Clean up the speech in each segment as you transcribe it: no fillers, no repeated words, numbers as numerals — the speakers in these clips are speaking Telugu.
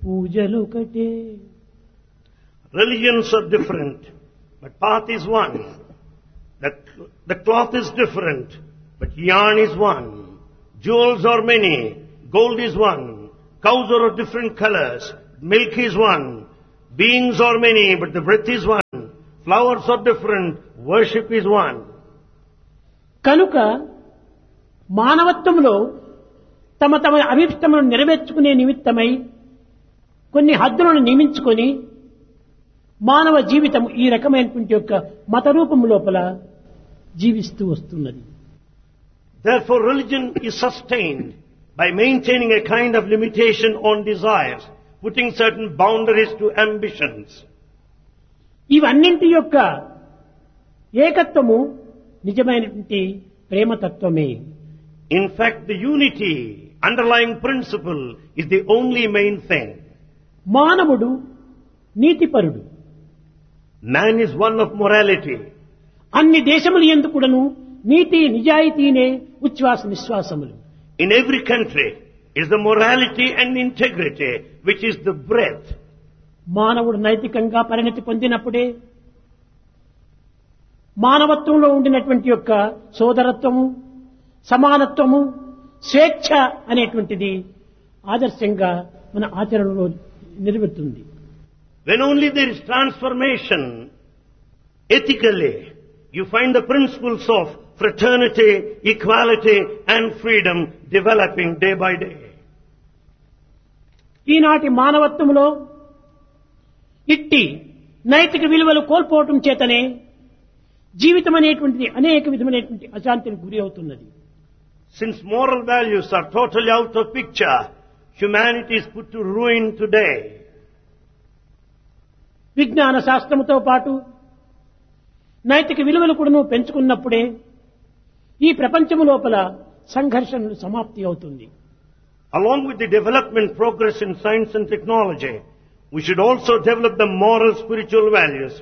పూజలొకటే. Religions are different, but path is one. The cloth is different, but yarn is one. Jewels are many, gold is one. Cows are of different colors, milk is one. Beings are many, but the breath is one. Flowers are different, worship is one. కనుక మానవత్వంలో తమ తమ అభిష్టములను నెరవేర్చుకునే నిమిత్తమై కొన్ని హద్దులను నియమించుకొని మానవ జీవితం ఈ రకమైనటువంటి యొక్క మత రూపం లోపల జీవిస్తూ వస్తున్నది. Therefore religion is sustained by maintaining a kind of limitation on desires, putting certain boundaries to ambitions. ఇవన్నింటి యొక్క ఏకత్వము నిజమైనటువంటి ప్రేమతత్వమే. In fact, the unity, underlying principle, is the only main thing. మానవుడు నీతిపరుడు. Man is one of morality. అన్ని దేశములు యందు కూడాను నీతి నిజాయితీనే ఉచ్ఛ్వాస నిశ్వాసములు. In every country is the morality and integrity, which is the breath. మానవుడు నైతికంగా పరిణతి పొందినప్పుడే మానవత్వంలో ఉండినటువంటి యొక్క సోదరత్వము, సమానత్వము, స్వేచ్ఛ అనేటువంటిది ఆదర్శంగా మన ఆచరణలో నిలబెడుతుంది. When only there is transformation ethically, you find the principles of fraternity, equality and freedom developing day by day. ఈనాటి మానవత్వంలో ఇట్టి నైతిక విలువలు కోల్పోవటం చేతనే జీవితం అనేటువంటిది అనేక విధమైనటువంటి అశాంతికి గురి అవుతున్నది. Since moral values are totally out of picture, humanity is put to ruin today. విజ్ఞాన శాస్త్రముతో పాటు నైతిక విలువలు కూడా పెంచుకున్నప్పుడే ఈ ప్రపంచము లోపల సంఘర్షణలు సమాప్తి అవుతుంది. Along with the development progress in science and technology, we should also develop the moral spiritual values.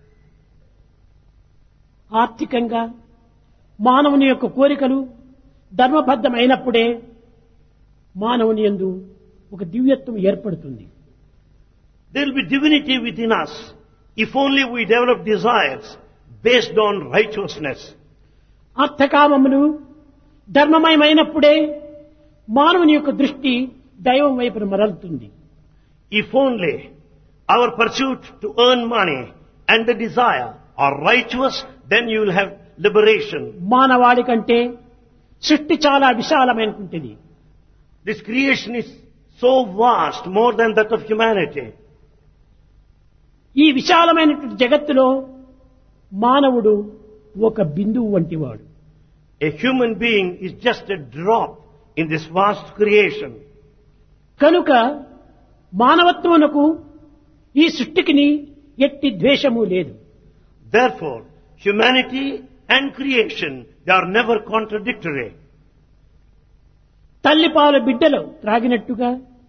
ఆర్థికంగా మానవుని యొక్క కోరికలు ధర్మబద్ధమైనప్పుడే మానవుని యందు ఒక దివ్యత్వం ఏర్పడుతుంది. There will be divinity within us if only we develop desires based on righteousness. అర్థకామములు ధర్మమయమైనప్పుడే మానవుని యొక్క దృష్టి దైవం వైపు మరలుతుంది. If only our pursuit to earn money and the desire are righteous, then you will have liberation. మానవాళి కంటే సృష్టి చాలా విశాలమైనటువంటిది. This creation is so vast, more than that of humanity. ఈ విశాలమైనటువంటి జగత్తులో మానవుడు ఒక బిందువు వంటివాడు. A human being is just a drop in this vast creation. కనుక మానవత్వమునకు ఈ సృష్టికి ఎట్టి ద్వేషము లేదు. Therefore, humanity and creation, they are never contradictory. తల్లిపాలు బిడ్డలు త్రాగినట్టుగా,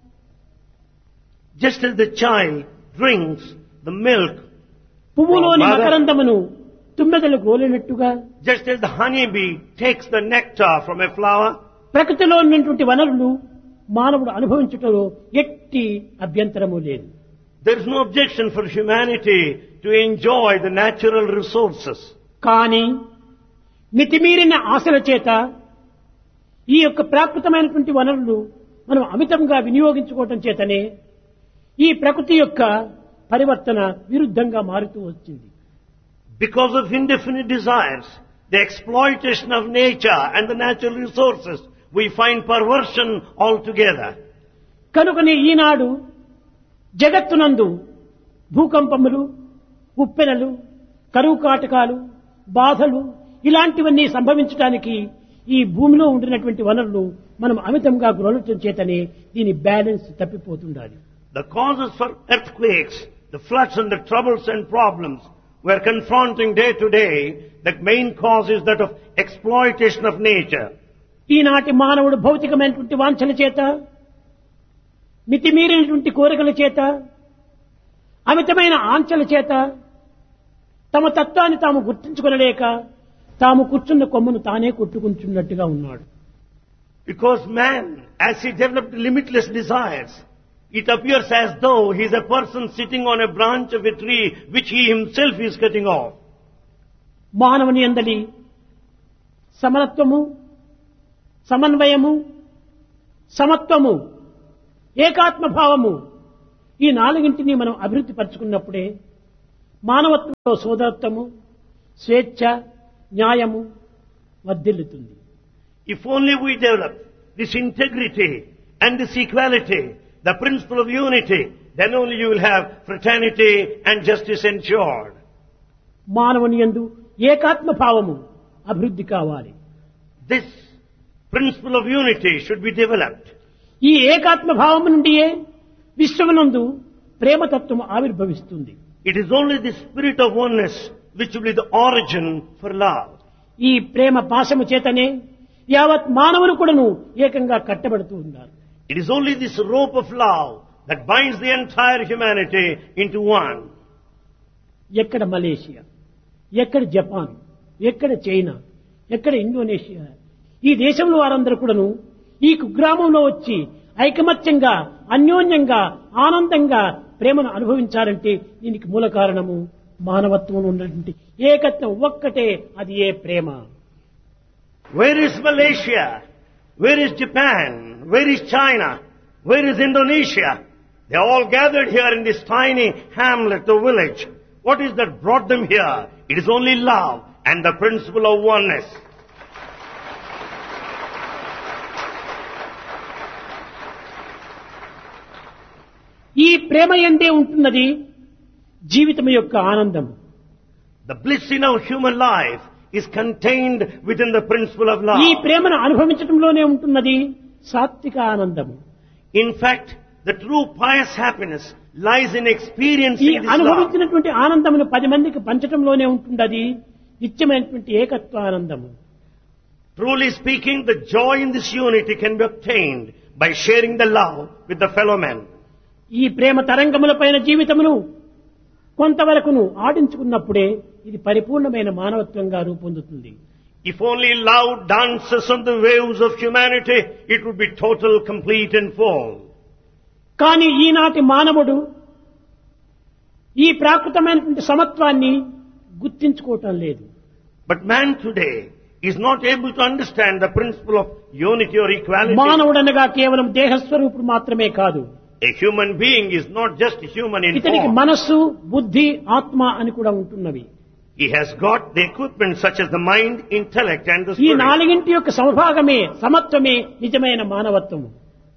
just as the child drinks the milk, పువ్వులోని మకరందమును తుమ్మెదలు గోలినట్టుగా, just as the honeybee takes the nectar from a flower, ప్రకృతిలో ఉన్నటువంటి వనరులు మానవుడు అనుభవించుటలో ఎట్టి అభ్యంతరము లేదు. there is no objection for humanity to enjoy the natural resources. కానీ మితిమీరిన ఆశల చేత ఈ యొక్క ప్రాకృతమైనటువంటి వనరులు మనం అమితంగా వినియోగించుకోవటం చేతనే ఈ ప్రకృతి యొక్క పరివర్తన విరుద్ధంగా మారుతూ వచ్చింది. Because of indefinite desires, the exploitation of nature and the natural resources, we find perversion altogether. కనుకనే ఈనాడు జగత్తునందు భూకంపములు, ఉప్పెనలు, కరువు కాటకాలు, బాధలు ఇలాంటివన్నీ సంభవించడానికి ఈ భూమిలో ఉండినటువంటి వనరులు మనం అమితంగా గ్రహించడం చేతనే దీని balance తప్పిపోతుండాలి. The causes for earthquakes, the floods and the troubles and problems we are confronting day to day, the main cause is that of exploitation of nature. ఈనాటి మానవుడు భౌతికమైనటువంటి వాంఛల చేత, మితిమీరినటువంటి కోరికల చేత, అమితమైన ఆంక్షల చేత తమ తత్వాన్ని తాము గుర్తించుకొనలేక తాము కూర్చున్న కొమ్మను తానే కొట్టుకుంటున్నట్టుగా ఉన్నాడు. Because man, as he developed limitless desires, It appears as though he is a person sitting on a branch of a tree which he himself is cutting off. మానవుని యందలి సమత్వము, సమన్వయము, సమత్వము, ఏకాత్మ భావము ఈ నాలుగింటిని మనం అభివృద్ధి పరుచుకున్నప్పుడే మానవత్వంలో సోదరత్వము, స్వేచ్ఛ, న్యాయము వర్ధిల్లుతుంది. If only we develop this integrity and this equality, the principle of unity, then only you will have fraternity and justice ensured. మానవుని యందు ఏకాత్మ భావము అభివృద్ధి కావాలి. This principle of unity should be developed. ఈ ఏకాత్మ భావము నుండియే విశ్వమునందు ప్రేమతత్వము ఆవిర్భవిస్తుంది. It is only the spirit of oneness which will be the origin for love. ఈ ప్రేమ పాశము చేతనే యావత్ మానవులు కూడాను ఏకంగా కట్టబడుతూ ఉన్నారు. It is only this rope of love that binds the entire humanity into one. ఎక్కడ మలేషియా, ఎక్కడ జపాన్, ఎక్కడ చైనా, ఎక్కడ ఇండోనేషియా, ఈ దేశంలో వారందరూ కూడాను ఈ కుగ్రామంలో వచ్చి ఐకమత్యంగా, అన్యోన్యంగా, ఆనందంగా ప్రేమను అనుభవించాలంటే దీనికి మూల కారణము మానవత్వంలో ఉన్నటువంటి ఏకత్వం ఒక్కటే, అది ఏ ప్రేమ. Where is Malaysia? Where is Japan? Where is China? Where is Indonesia? They all gathered here in this tiny hamlet or village. What is that brought them here? It is only love and the principle of oneness. ఈ ప్రేమ యందే ఉంటున్నది జీవితం యొక్క ఆనందం. The bliss in our human life is contained within the principle of love. ఈ ప్రేమను అనుభవించడంలోనే ఉంటున్నది సాత్విక ఆనందము. In fact, the true pious happiness lies in ఈ experiencing this love. అనుభవించినటువంటి ఆనందమును 10 మందికి పంచడంలోనే ఉంటున్నది నిత్యమైనటువంటి ఏకత్వ ఆనందము. Truly speaking, the joy in this unity can be obtained by sharing the love with the fellow man. ఈ ప్రేమ తరంగములపైన జీవితమును కొంతవరకును ఆడించుకున్నప్పుడే ఇది పరిపూర్ణమైన మానవత్వంగా రూపొందుతుంది. If only love dances on the waves of humanity, it would be total, complete and full. కానీ ఈనాటి మానవుడు ఈ ప్రాకృతమైనటువంటి సమత్వాన్ని గుర్తించుకోవటం లేదు. But man today is not able to understand the principle of unity or equality. మానవుడనగా కేవలం దేహస్వరూపుడు మాత్రమే కాదు. A human being is not just human in ఇతనికి form. మనస్సు, బుద్ధి, ఆత్మ అని కూడా ఉంటున్నవి. He has got the equipment such as the mind, intellect and the ఈ spirit. నాలుగింటి యొక్క సమభాగమే, సమత్వమే నిజమైన మానవత్వము.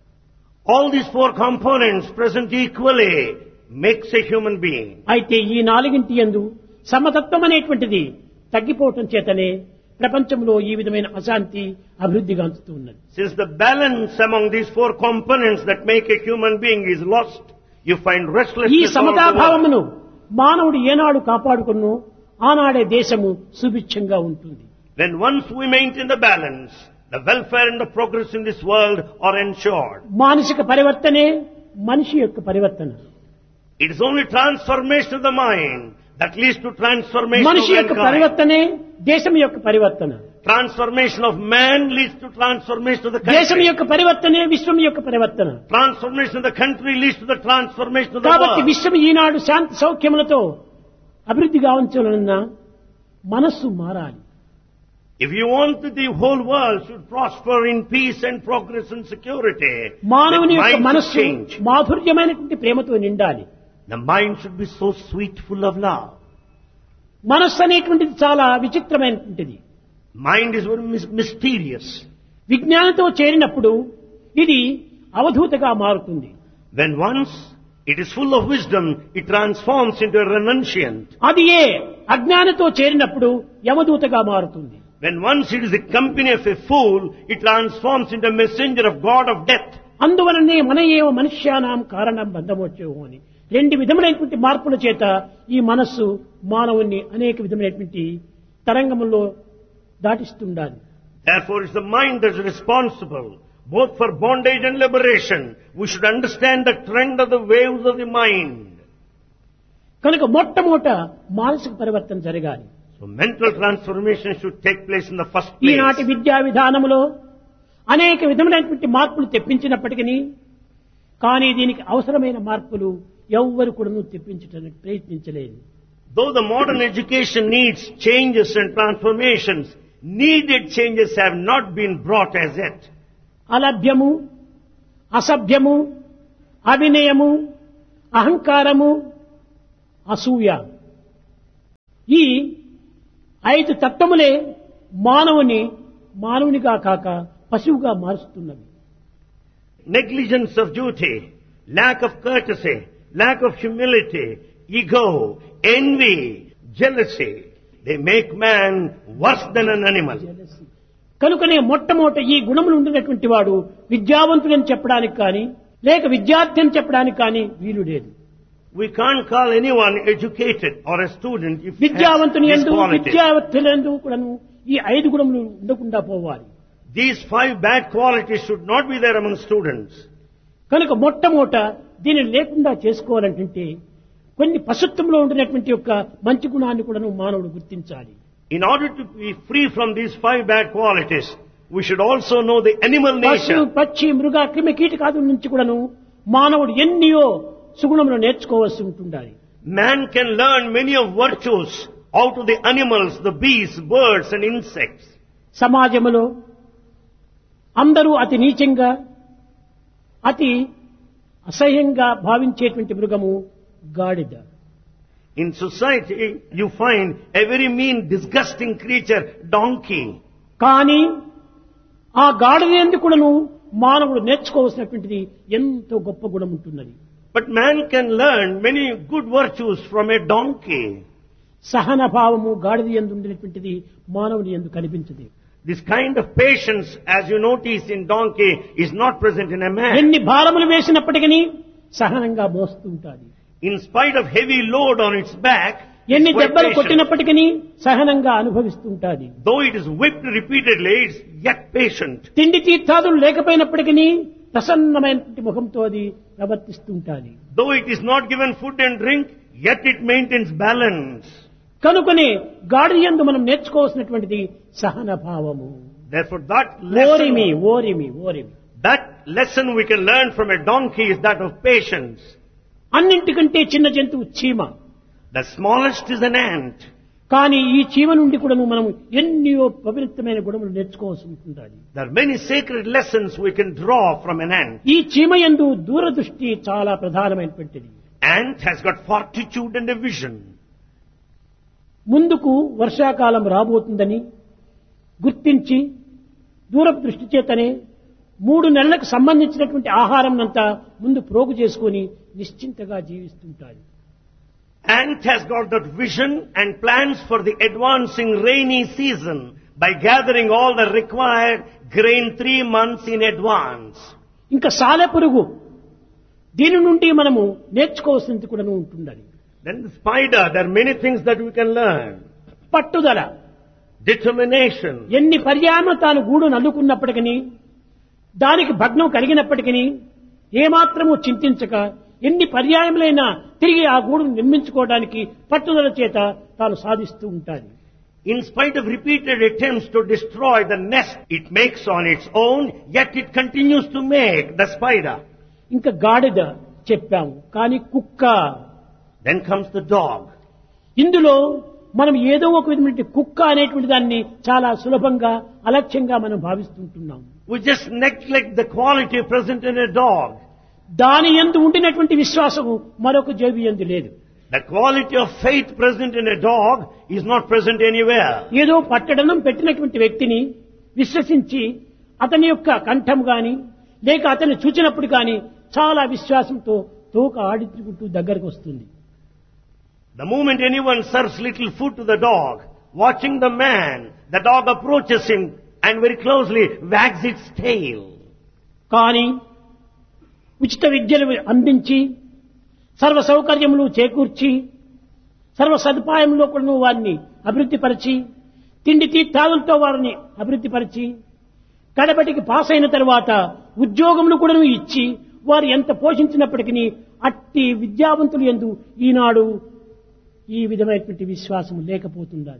All these four components present equally makes a human being. అయితే ఈ నాలుగింటి యందు సమతత్వం అనేటువంటిది తగ్గిపోవటం చేతనే ప్రపంచంలో ఈ విధమైన అశాంతి అభివృద్ధిగాంచుతూ ఉన్నది. Since the balance among these four components that make a human being is lost, you find ఈ restlessness all over the world. సమతాభావమును మానవుడు ఏనాడు కాపాడుకున్నో ఆనాడే దేశము సుభిక్షంగా ఉంటుంది. When once we maintain the balance, the welfare and the progress in this world are ensured. మానసిక పరివర్తనే మనిషి యొక్క పరివర్తన. It is only transformation of the mind that leads to transformation మనిషి of యొక్క mankind. పరివర్తనే దేశం యొక్క పరివర్తన. Transformation of man leads to transformation of the దేశం country. యొక్క పరివర్తనే విశ్వం యొక్క పరివర్తన. Transformation of the country leads to the transformation of the కాబట్టి world. విశ్వం ఈనాడు శాంతి సౌఖ్యములతో అభివృద్ధి కావించాలన్నా మనస్సు మారాలి. If you want that the whole world should prosper in peace and progress and security, మానవుని the యొక్క mind should మనస్సు change. మాధుర్యమైనటువంటి ప్రేమతో నిండాలి. The mind should be so sweet, full of love. మనస్సు అనేటువంటిది చాలా విచిత్రమైనటువంటిది. Mind is very mysterious. విజ్ఞానంతో చేరినప్పుడు ఇది అవధూతగా మారుతుంది. When once it is full of wisdom, it transforms into a renunciant. అది ఏ అజ్ఞానంతో చేరినప్పుడు యమదూతగా మారుతుంది. When once it is the company of a fool, it transforms into a messenger of God of death. అందువలనే మన ఏవ మనుష్యానాం కారణం బంధమోచ్చేవో అని 2 విధములైనటువంటి మార్పుల చేత ఈ మనస్సు మానవుణ్ణి అనేక విధమైనటువంటి తరంగముల్లో దాటిస్తుండాలి. Therefore, it's the mind that's responsible both for bondage and liberation. We should understand the trend of the waves of the mind. కనుక మొట్టమొదట మానసిక పరివర్తన జరగాలి. So mental transformation should take place in the first place. ఈనాటి విద్యా విధానములో అనేక విధములైనటువంటి మార్పులు తెప్పించినప్పటికీ కానీ దీనికి అవసరమైన మార్పులు ఎవ్వరు కూడా తెప్పించడానికి ప్రయత్నించలేదు. Though the modern education needs changes and transformations, needed changes have not been brought as yet. అలభ్యము, అసభ్యము, అవినయము, అహంకారము, అసూయ, ఈ 5 తత్వములే మానవునిగా కాక పశువుగా మారుస్తున్నవి. Negligence of duty, lack of courtesy, lack of humility, ego, envy, jealousy, they make man worse than an animal. కనుకనే మొట్టమొదట ఈ గుణములు ఉండినటువంటి వాడు విద్యావంతుడని చెప్పడానికి కానీ లేక విద్యార్థి అని చెప్పడానికి కానీ వీలు లేదు. We can't call anyone educated or a student if he has విద్యావంతుని these యందు qualities. విద్యార్థులందు కూడాను ఈ 5 గుణములు ఉండకుండా పోవాలి. These 5 bad qualities should not be there among students. కనుక మొట్టమొదట దీనిని లేకుండా చేసుకోవాలంటే కొన్ని పశుత్వంలో ఉండినటువంటి యొక్క మంచి గుణాన్ని కూడాను మానవుడు గుర్తించాలి. In order to be free from these 5 bad qualities, we should also know the animal పశు, nature. పక్షి, మృగ, క్రిమి కీటకాదుల నుంచి కూడాను మానవుడు ఎన్నియో సుగుణములు నేర్చుకోవాల్సి ఉంటుండాలి. Man can learn many of virtues out of the animals, the beasts, birds and insects. సమాజంలో అందరూ అతి నీచంగా అతి అసహ్యంగా భావించేటువంటి మృగము గాడిద. In society, you find a very mean, disgusting creature, donkey. కానీ ఆ గాడిద యందు కూడాను మానవుడు నేర్చుకోవాల్సినటువంటిది ఎంతో గొప్ప గుణం ఉంటున్నది. But man can learn many good virtues from a donkey. సహన భావము గాడిద యందు ఉండినటువంటిది మానవుని యందు కనిపించదు. This kind of patience, as you notice in donkey, is not present in a man. ఎన్ని భారములు వేసినప్పటికీ సహనంగా మోస్తూ ఉంటాది. In spite of heavy load on its back, ఎన్ని it's quite దెబ్బలు patient. కొట్టినప్పటికీ సహనంగా అనుభవిస్తూ ఉంటాది. Though it is whipped repeatedly, it's yet patient. తిండి తీర్థాదులు లేకపోయినప్పటికీ ప్రసన్నమైనటువంటి ముఖంతో అది ప్రవర్తిస్తూ ఉంటాది. Though it is not given food and drink, yet it maintains balance. కనుకనే గాడిద యందు మనం నేర్చుకోవాల్సినటువంటిది సహన భావము. Therefore, that ఓరిమి lesson we can learn from a donkey is that of patience. అన్నింటికంటే చిన్న జంతువు చీమ. The smallest is an ant. కానీ ఈ చీమ నుండి కూడా మనం ఎన్నో పవిత్రమైన గుణములు నేర్చుకోవాల్సి ఉంటుంది. There are many sacred lessons we can draw from an ant. ఈ చీమ యందు దూరదృష్టి చాలా ప్రధానమైనటువంటిది. Ant has got fortitude and a vision. ముందుకు వర్షాకాలం రాబోతుందని గుర్తించి దూరపు దృష్టి చేతనే 3 నెలలకు సంబంధించినటువంటి ఆహారం అంతా ముందు ప్రోగు చేసుకొని నిశ్చింతగా జీవిస్తుంటారు. Ant has got that vision and plans for the advancing rainy season by gathering all the required grain 3 months in advance. ఇంకా సాలెపురుగు దీని నుండి మనము నేర్చుకోవాల్సింది కూడా ఉంటుండాలి. Then the spider, there are many things that we can learn. పట్టుదల, Determination. ఎన్ని పర్యాయములు తాను గూడు నల్లుకున్నప్పటికీ దానికి భగ్నం కలిగినప్పటికీ ఏమాత్రము చింతించక ఎన్ని పర్యాయములైనా తిరిగి ఆ గూడును నిర్మించుకోవడానికి పట్టుదల చేత తాను సాధిస్తూ ఉంటాడు. In spite of repeated attempts to destroy the nest it makes on its own, yet it continues to make the spider. ఇంకా గాడిద చెప్పాము, కానీ కుక్క. Then comes the dog. ఇందులో మనం ఏదో ఒక విధమైన కుక్క అనేటువంటి దాన్ని చాలా సులభంగా అలక్ష్యంగా మనం భావిస్తుంటున్నాం. We just neglect the quality present in a dog. దాని యందు ఉండినటువంటి విశ్వాసము మరొక జీవి యందు లేదు. The quality of faith present in a dog is not present anywhere. ఏదో పట్టడనం పెట్టినటువంటి వ్యక్తిని విశ్వసించి అతని యొక్క కంఠం గాని లేక అతన్ని చూచినప్పుడు గాని చాలా విశ్వాసంతో తోక ఆడించుకుంటూ దగ్గరకు వస్తుంది. The moment anyone serves little food to the dog, watching the man, the dog approaches him and very closely wags its tail. కానీ ఉచిత విద్యలు అందించి సర్వ సౌకర్యములు చేకూర్చి సర్వ సదుపాయంలో కూడా వారిని అభివృద్ధి పరిచి తిండి తీర్థాలతో వారిని అభివృద్ధి పరిచి కడపటికి పాస్ అయిన తర్వాత ఉద్యోగములు కూడా ఇచ్చి వారు ఎంత పోషించినప్పటికీ అట్టి విద్యావంతులు యందు ఈనాడు ఈ విధమైనటువంటి విశ్వాసం లేకపోతుండాలి.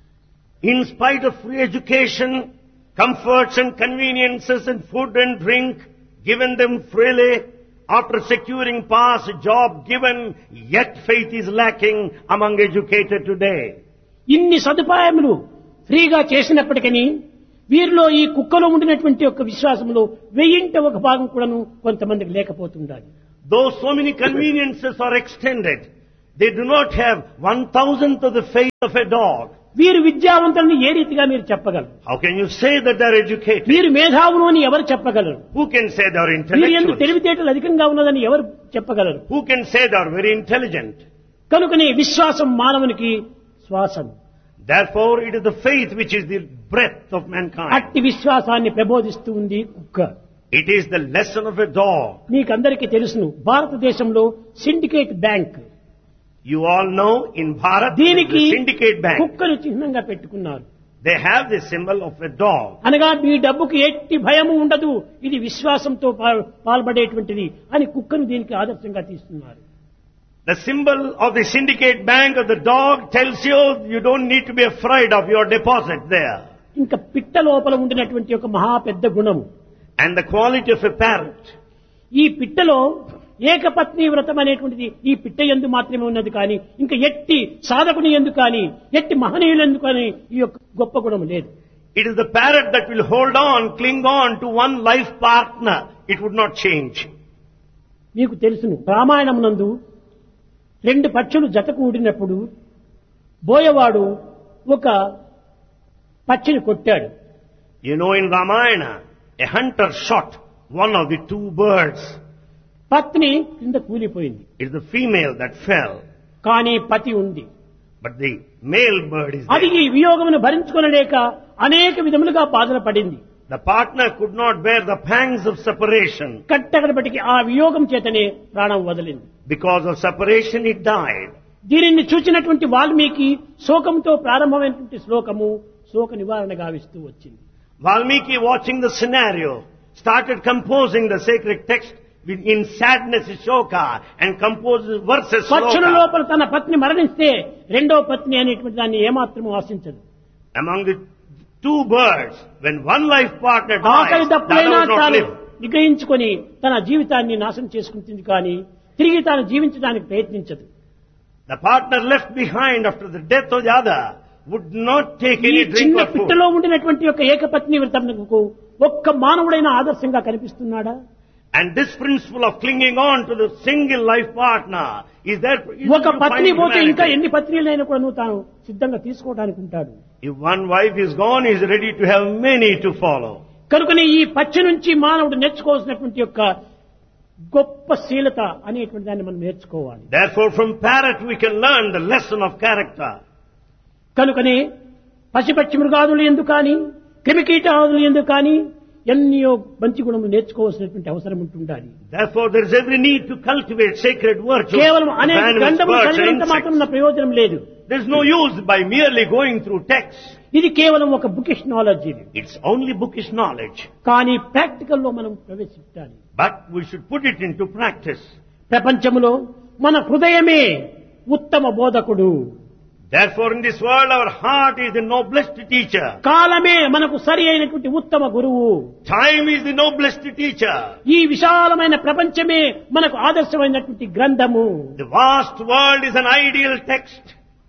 In spite of free education, comforts and conveniences and food and drink given them freely, After securing pass, job given, yet faith is lacking among educated today. ఇన్ని సదుపాయములు ఫ్రీగా చేసినప్పటికీ వీరిలో ఈ కుక్కలో ఉండినటువంటి యొక్క విశ్వాసంలో 1000వ ఒక భాగం కూడాను కొంతమందికి లేకపోతుండాలి. Though so many conveniences are extended, they do not have 1,000th of the faith of a dog. వీరు విద్యావంతులని ఏ రీతిగా మీరు చెప్పగలరు? How can you say that they are educated? వీరు మేధావులు అని ఎవరు చెప్పగలరు? Who can say they are వీరు ఎందుకు intellectual? తెలివితేటలు అధికంగా ఉన్నదని ఎవరు చెప్పగలరు? Who can say they are very intelligent? కనుకనే విశ్వాసం మానవునికి శ్వాసం. Therefore, it is the faith which is the breath of mankind. అట్టి విశ్వాసాన్ని ప్రబోధిస్తూ ఉంది కుక్క. It is the lesson of a dog. మీకందరికీ తెలుసును, భారతదేశంలో syndicate bank You all know in Bharat, there is దీనికి the syndicate bank. కుక్కను చిహ్నంగా పెట్టుకున్నారు. They have the symbol of a dog. అనగా మీ డబ్బుకి ఎట్టి భయము ఉండదు, ఇది విశ్వాసంతో పాల్పడేటువంటిది అని కుక్కను దీనికి ఆదర్శంగా తీస్తున్నారు. The symbol of the syndicate bank of the dog tells you you don't need to be afraid of your deposit there. ఇంకా పిట్ట లోపల ఉండినటువంటి ఒక మహా పెద్ద గుణము, And the quality of a parrot. ఈ పిట్టలో ఏకపత్ని వ్రతం అనేటువంటిది ఈ పిట్ట యందు మాత్రమే ఉన్నది కానీ ఇంకా ఎట్టి సాధకుని యందు కానీ ఎట్టి మహనీయులు ఎందుకు కానీ ఈ యొక్క గొప్ప గుణం లేదు. It is the parrot that will hold on, cling on to one life partner. It would not change. మీకు తెలుసును, రామాయణం నందు 2 పక్షులు జత కూడినప్పుడు బోయవాడు ఒక పక్షిని కొట్టాడు. You know, in Ramayana, a hunter shot one of the 2 birds. పత్ని కింద కూలిపోయింది. It is the female that fell, కానీ పతి ఉంది. but the male bird is అది there. ఈ వియోగమును భరించుకొనలేక అనేక విధములుగా బాధలు పడింది. The partner could not bear the pangs of separation. కట్టగడపటికి ఆ వియోగం చేతనే ప్రాణం వదిలింది. Because of separation, it died. దీనిని చూచినటువంటి వాల్మీకి శోకంతో ప్రారంభమైనటువంటి శ్లోకము శోక నివారణ గావిస్తూ వచ్చింది. Valmiki, watching the scenario, started composing the sacred text in sadness, Shoka, and composes verses, పక్షుల Shloka. లోపల తన పత్ని మరణిస్తే రెండవ పత్ని అనేటువంటి దాన్ని ఏమాత్రము ఆశించదు. Among the 2 birds, when one life partner ఆకలి dies, the other దప్పులైనా would not తాను live. నిగ్రహించుకొని తన జీవితాన్ని నాశనం చేసుకుంటుంది కానీ తిరిగి తాను జీవించడానికి ప్రయత్నించదు. The partner left behind after the death of the other would not take ఈ any drink చిన్న or food. పిట్టలో ఉండినటువంటి యొక్క ఏకపత్ని వ్రతమునకు ఒక్క మానవుడైన ఆదర్శంగా కనిపిస్తున్నాడా? And this principle of clinging on to the single life partner is there. ఒక పత్ని పోతే ఇంకా ఎన్ని పత్నిలైనా కూడా నువ్వు తాను సిద్ధంగా తీసుకోవడానికి ఉంటాడు. If one wife is gone, he is ready to have many to follow. కనుకనే ఈ పక్షి నుంచి మానవుడు నేర్చుకోవాల్సినటువంటి యొక్క గొప్ప శీలత అనేటువంటి దాన్ని మనం నేర్చుకోవాలి. Therefore, from parrot we can learn the lesson of character. కనుకనే పశుపక్షి మృగాదులు ఎందుకు కానీ క్రిమికీటాదులు ఎందుకు కానీ ఎన్నో మంచి గుణములు నేర్చుకోవాల్సినటువంటి అవసరం ఉంటుండాలి. Therefore, there is every need to cultivate sacred virtues. కేవలం of అనేక animals, గ్రంథములు birds, and చదివినంత insects. మాత్రం ప్రయోజనం లేదు. There is no use by merely going through texts. ఇది కేవలం ఒక బుకిష్ నాలెడ్జ్ ఇది. It's only bookish knowledge. కానీ ప్రాక్టికల్ లో మనం ప్రవేశించాలి. But we should put it into practice. ప్రపంచంలో మన హృదయమే ఉత్తమ బోధకుడు. Therefore, in this world, our heart is the noblest teacher. కాలమే మనకు సరి అయినటువంటి ఉత్తమ గురువు. Time is the noblest teacher. ఈ విశాలమైన ప్రపంచమే మనకు ఆదర్శమైనటువంటి గ్రంథము. The vast world is an ideal text.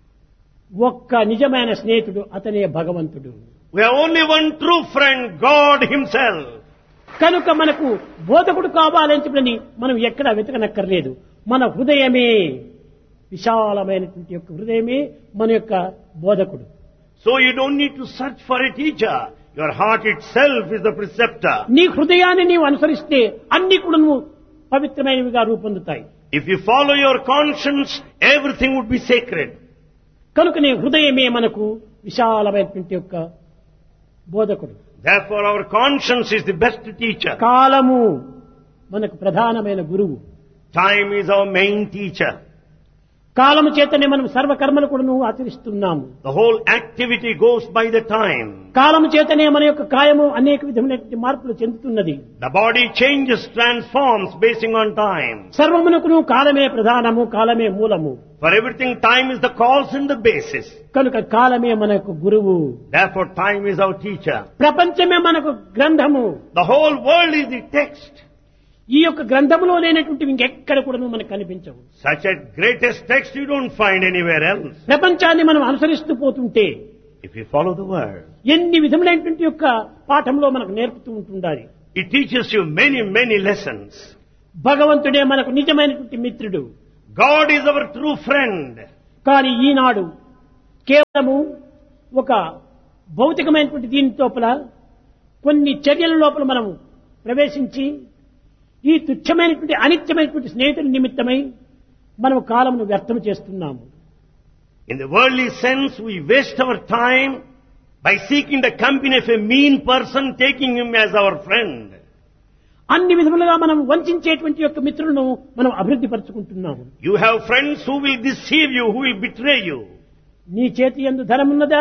ఒక్క నిజమైన స్నేహితుడు అతనే భగవంతుడు. We have only one true friend, God Himself. కనుక మనకు బోధకుడు కావాలని చెప్పని మనం ఎక్కడా వెతకనక్కర్లేదు. మన హృదయమే విశాలమైనటువంటి యొక్క హృదయమే మన యొక్క బోధకుడు. So you don't need to search for a teacher. Your heart itself is the preceptor. నీ హృదయాన్ని నీవు అనుసరిస్తే అన్ని కూడా నువ్వు పవిత్రమైనవిగా రూపొందుతాయి. If you follow your conscience, everything would be sacred. కనుక నీ హృదయమే మనకు విశాలమైనటువంటి యొక్క బోధకుడు. Therefore, our conscience is the best teacher. కాలము మనకు ప్రధానమైన గురువు. Time is our main teacher. కాలము చేతనే మనం సర్వకర్మలు కూడా నువ్వు ఆచరిస్తున్నాము. The whole activity goes by the time. కాలము చేతనే మన యొక్క కాయము అనేక విధమైనటువంటి మార్పులు చెందుతున్నది. The body changes, transforms basing on time. సర్వమునకును కాలమే ప్రధానము, కాలమే మూలము. For everything, time is the cause and the basis. కనుక కాలమే మనకు గురువు. Therefore, time is our teacher. ప్రపంచమే మనకు గ్రంథము. The whole world is the text. ఈ యొక్క గ్రంథములో లేనటువంటి ఇంకెక్కడ కూడా మనకు కనిపించవు. Such a greatest text you don't find anywhere else. ప్రపంచాన్ని మనం అనుసరిస్తూ పోతుంటే If you follow the word, ఎన్ని విధములైనటువంటి యొక్క పాఠంలో మనకు నేర్పుతూ ఉంటుండాలి. it teaches you many, many lessons. భగవంతుడే మనకు నిజమైనటువంటి మిత్రుడు. God is our true friend. కానీ ఈనాడు కేవలము ఒక భౌతికమైనటువంటి దీని లోపల కొన్ని చర్యల లోపల మనం ప్రవేశించి ఈ తుచ్చమైనటువంటి అనిత్యమైనటువంటి స్నేహితుల నిమిత్తమై మనం కాలమును వ్యర్థం చేస్తున్నాము. In the worldly sense, we waste our time by seeking the company of a mean person, taking him as our friend. అన్ని విధములుగా మనం వంచేటువంటి యొక్క మిత్రులను మనం అభివృద్ధి పరుచుకుంటున్నాము. You have friends who will deceive you, who will betray you. నీ చేతి యందు ధనమున్నదా,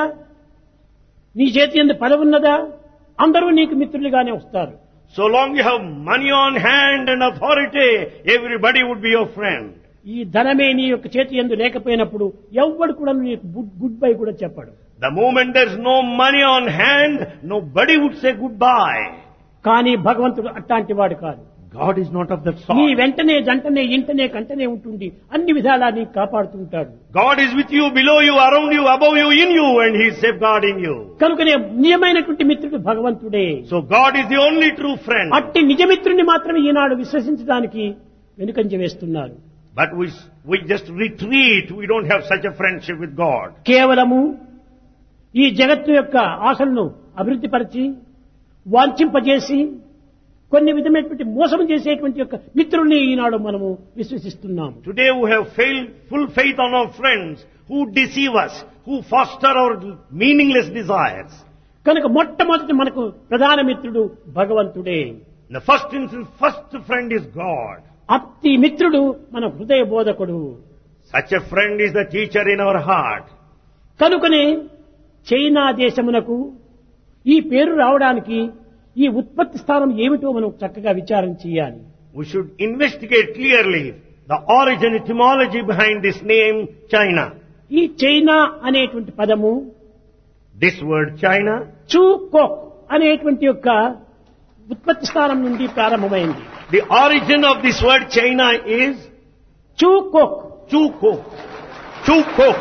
నీ చేతి యందు పదవున్నదా, అందరూ నీకు మిత్రులుగానే వస్తారు. So long you have money on hand and authority, everybody would be your friend. ఈ ధనమే నీ యొక్క చేతి యందు లేకపోయినప్పుడు ఎవ్వడు కూడా నీకు గుడ్ బై కూడా చెప్పడు. The moment there's no money on hand, nobody would say goodbye. కానీ భగవంతుడు అట్లాంటి వాడు కాదు. God is not of that నీ sort. వెంటనే జంటనే ఇంటనే కంటనే ఉంటుండి అన్ని విధాలా నీకు కాపాడుతుంటాడు. God is with you, below you, around you, above you, in you, and He is safeguarding you. కనుకనే నిజమైనటువంటి మిత్రుడు భగవంతుడే. So God is the only true friend. అట్టి నిజమిత్రుని మాత్రమే ఈనాడు విశ్వసించడానికి వెనుకంజ వేస్తున్నారు. But we just retreat. We don't have such a friendship with God. కేవలము ఈ జగత్తు యొక్క ఆశలను అభివృద్ధిపరిచి వాంఛింపజేసి కొన్ని విధమైనటువంటి మోసం చేసేటువంటి యొక్క మిత్రుల్ని ఈనాడు మనము విశ్వసిస్తున్నాము. Today we have full faith on our friends who deceive us, who foster our meaningless desires. కనుక మొట్టమొదటి మనకు ప్రధాన మిత్రుడు భగవంతుడే. In the first instance, first friend is God. అట్టి మిత్రుడు మన హృదయ బోధకుడు. Such a friend is the teacher in our heart. కనుకనే చైనా దేశమునకు ఈ పేరు రావడానికి ఈ ఉత్పత్తి స్థానం ఏమిటో మనం చక్కగా విచారణ చేయాలి. We should investigate clearly the origin, etymology behind this name China. ఈ చైనా అనేటువంటి పదము This word China, chew coke అనేటువంటి యొక్క ఉత్పత్తి స్థానం నుండి ప్రారంభమైంది. the origin of this word China is chew coke Chukok. Chukok.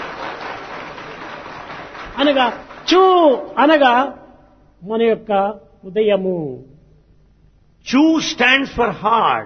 అనగా చూ అనగా మన యొక్క హృదయము. Chu stands for heart.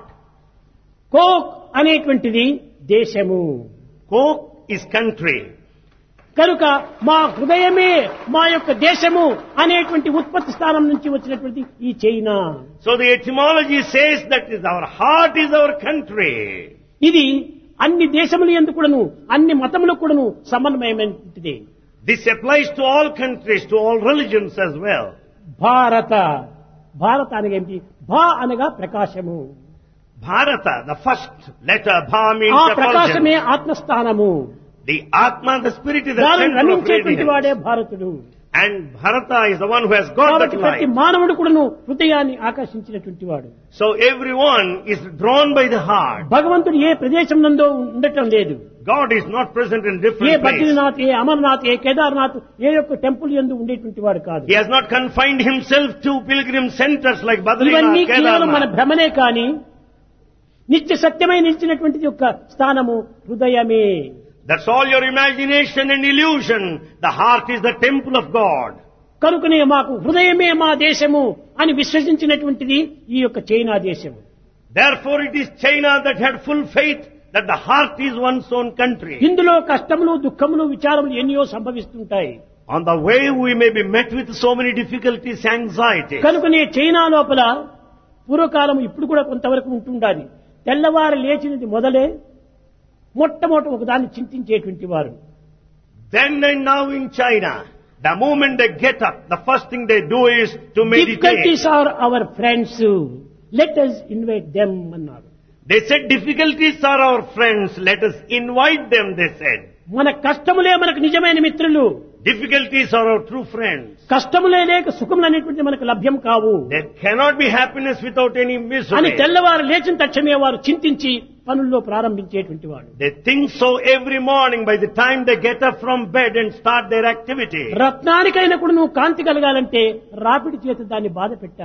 Coke అనేటువంటిది దేశము. Kok is country. కనుక మా హృదయమే మా యొక్క దేశము అనేటువంటి ఉత్పత్తి స్థానం నుంచి వచ్చినటువంటి ఈ China. So the etymology says that is our heart is our country. ఇది అన్ని దేశముల యందు కూడాను అన్ని మతములకు కూడాను సమన్వయమైనది. This applies to all countries, to all religions as well. భారత భారత అనగా ఏమిటి? భా అనగా ప్రకాశము. Bharata, the first letter, Bha ఆ means ప్రకాశమే effulgence. ఆత్మస్థానము. The Atma, the spirit is the దానిని center of రమించేటువంటి వాడే radiance. భారతుడు. And Bharata is the one who has got that కాబట్టి ప్రతి light. మానవుడు కూడాను హృదయాన్ని ఆకర్షించినటువంటి వాడు. So everyone is drawn by the heart. భగవంతుడు ఏ ప్రదేశం నందో ఉండటం లేదు. God is not present in A different places. Badrinath, ఏ అమర్నాథ్, ఏ కేదార్నాథ్, ఏ యొక్క టెంపుల్ యందు ఉండేటువంటి వాడు కాదు. He has not confined himself to pilgrim centers like ఇవన్నీ Badrinath, కేవలం మన Kedarnath. భ్రమనే కాని నిత్య సత్యమై నిలిచినటువంటి యొక్క స్థానము హృదయమే. That's all your imagination and illusion. The heart is the temple of God. కనుకనే మాకు హృదయమే మా దేశము అని విశ్వసించినటువంటిది ఈ యొక్క చైనా దేశము. Therefore it is China that had full faith that the heart is one's own country. ఇందులో కష్టములు, దుఃఖములు, విచారములు ఎన్నో సంభవిస్తుంటాయి. On the way we may be met with so many difficulties, anxieties. కనుకనే చైనా లోపల పూర్వకాలం ఇప్పుడు కూడా కొంతవరకు ఉంటుండాలి. తెల్లవారు లేచినది మొదలే మొట్టమొదటి ఒకదాన్ని చింతించేటువంటి వారు. Then and now in China, the moment they get up, the first thing they do is to meditate. Difficulties are our friends, let us invite them అన్నారు. They said difficulties are our friends, let us invite them, they said. మన కష్టములే మనకు నిజమైన మిత్రులు. Difficulties are our true friends. కష్టములే లేక సుఖములు అనేటువంటి మనకు లభ్యం కావు There cannot be happiness without any అని misery. తెల్లవారు లేచిన తక్షణమే వారు చింతించి పనుల్లో ప్రారంభించేటువంటి వాడు. They think so every morning by the time they get up from bed and start their activity. రత్నానికైనా కూడా నువ్వు కాంతి కలగాలంటే రాపిడి చేత దాన్ని బాధ పెట్టాలి.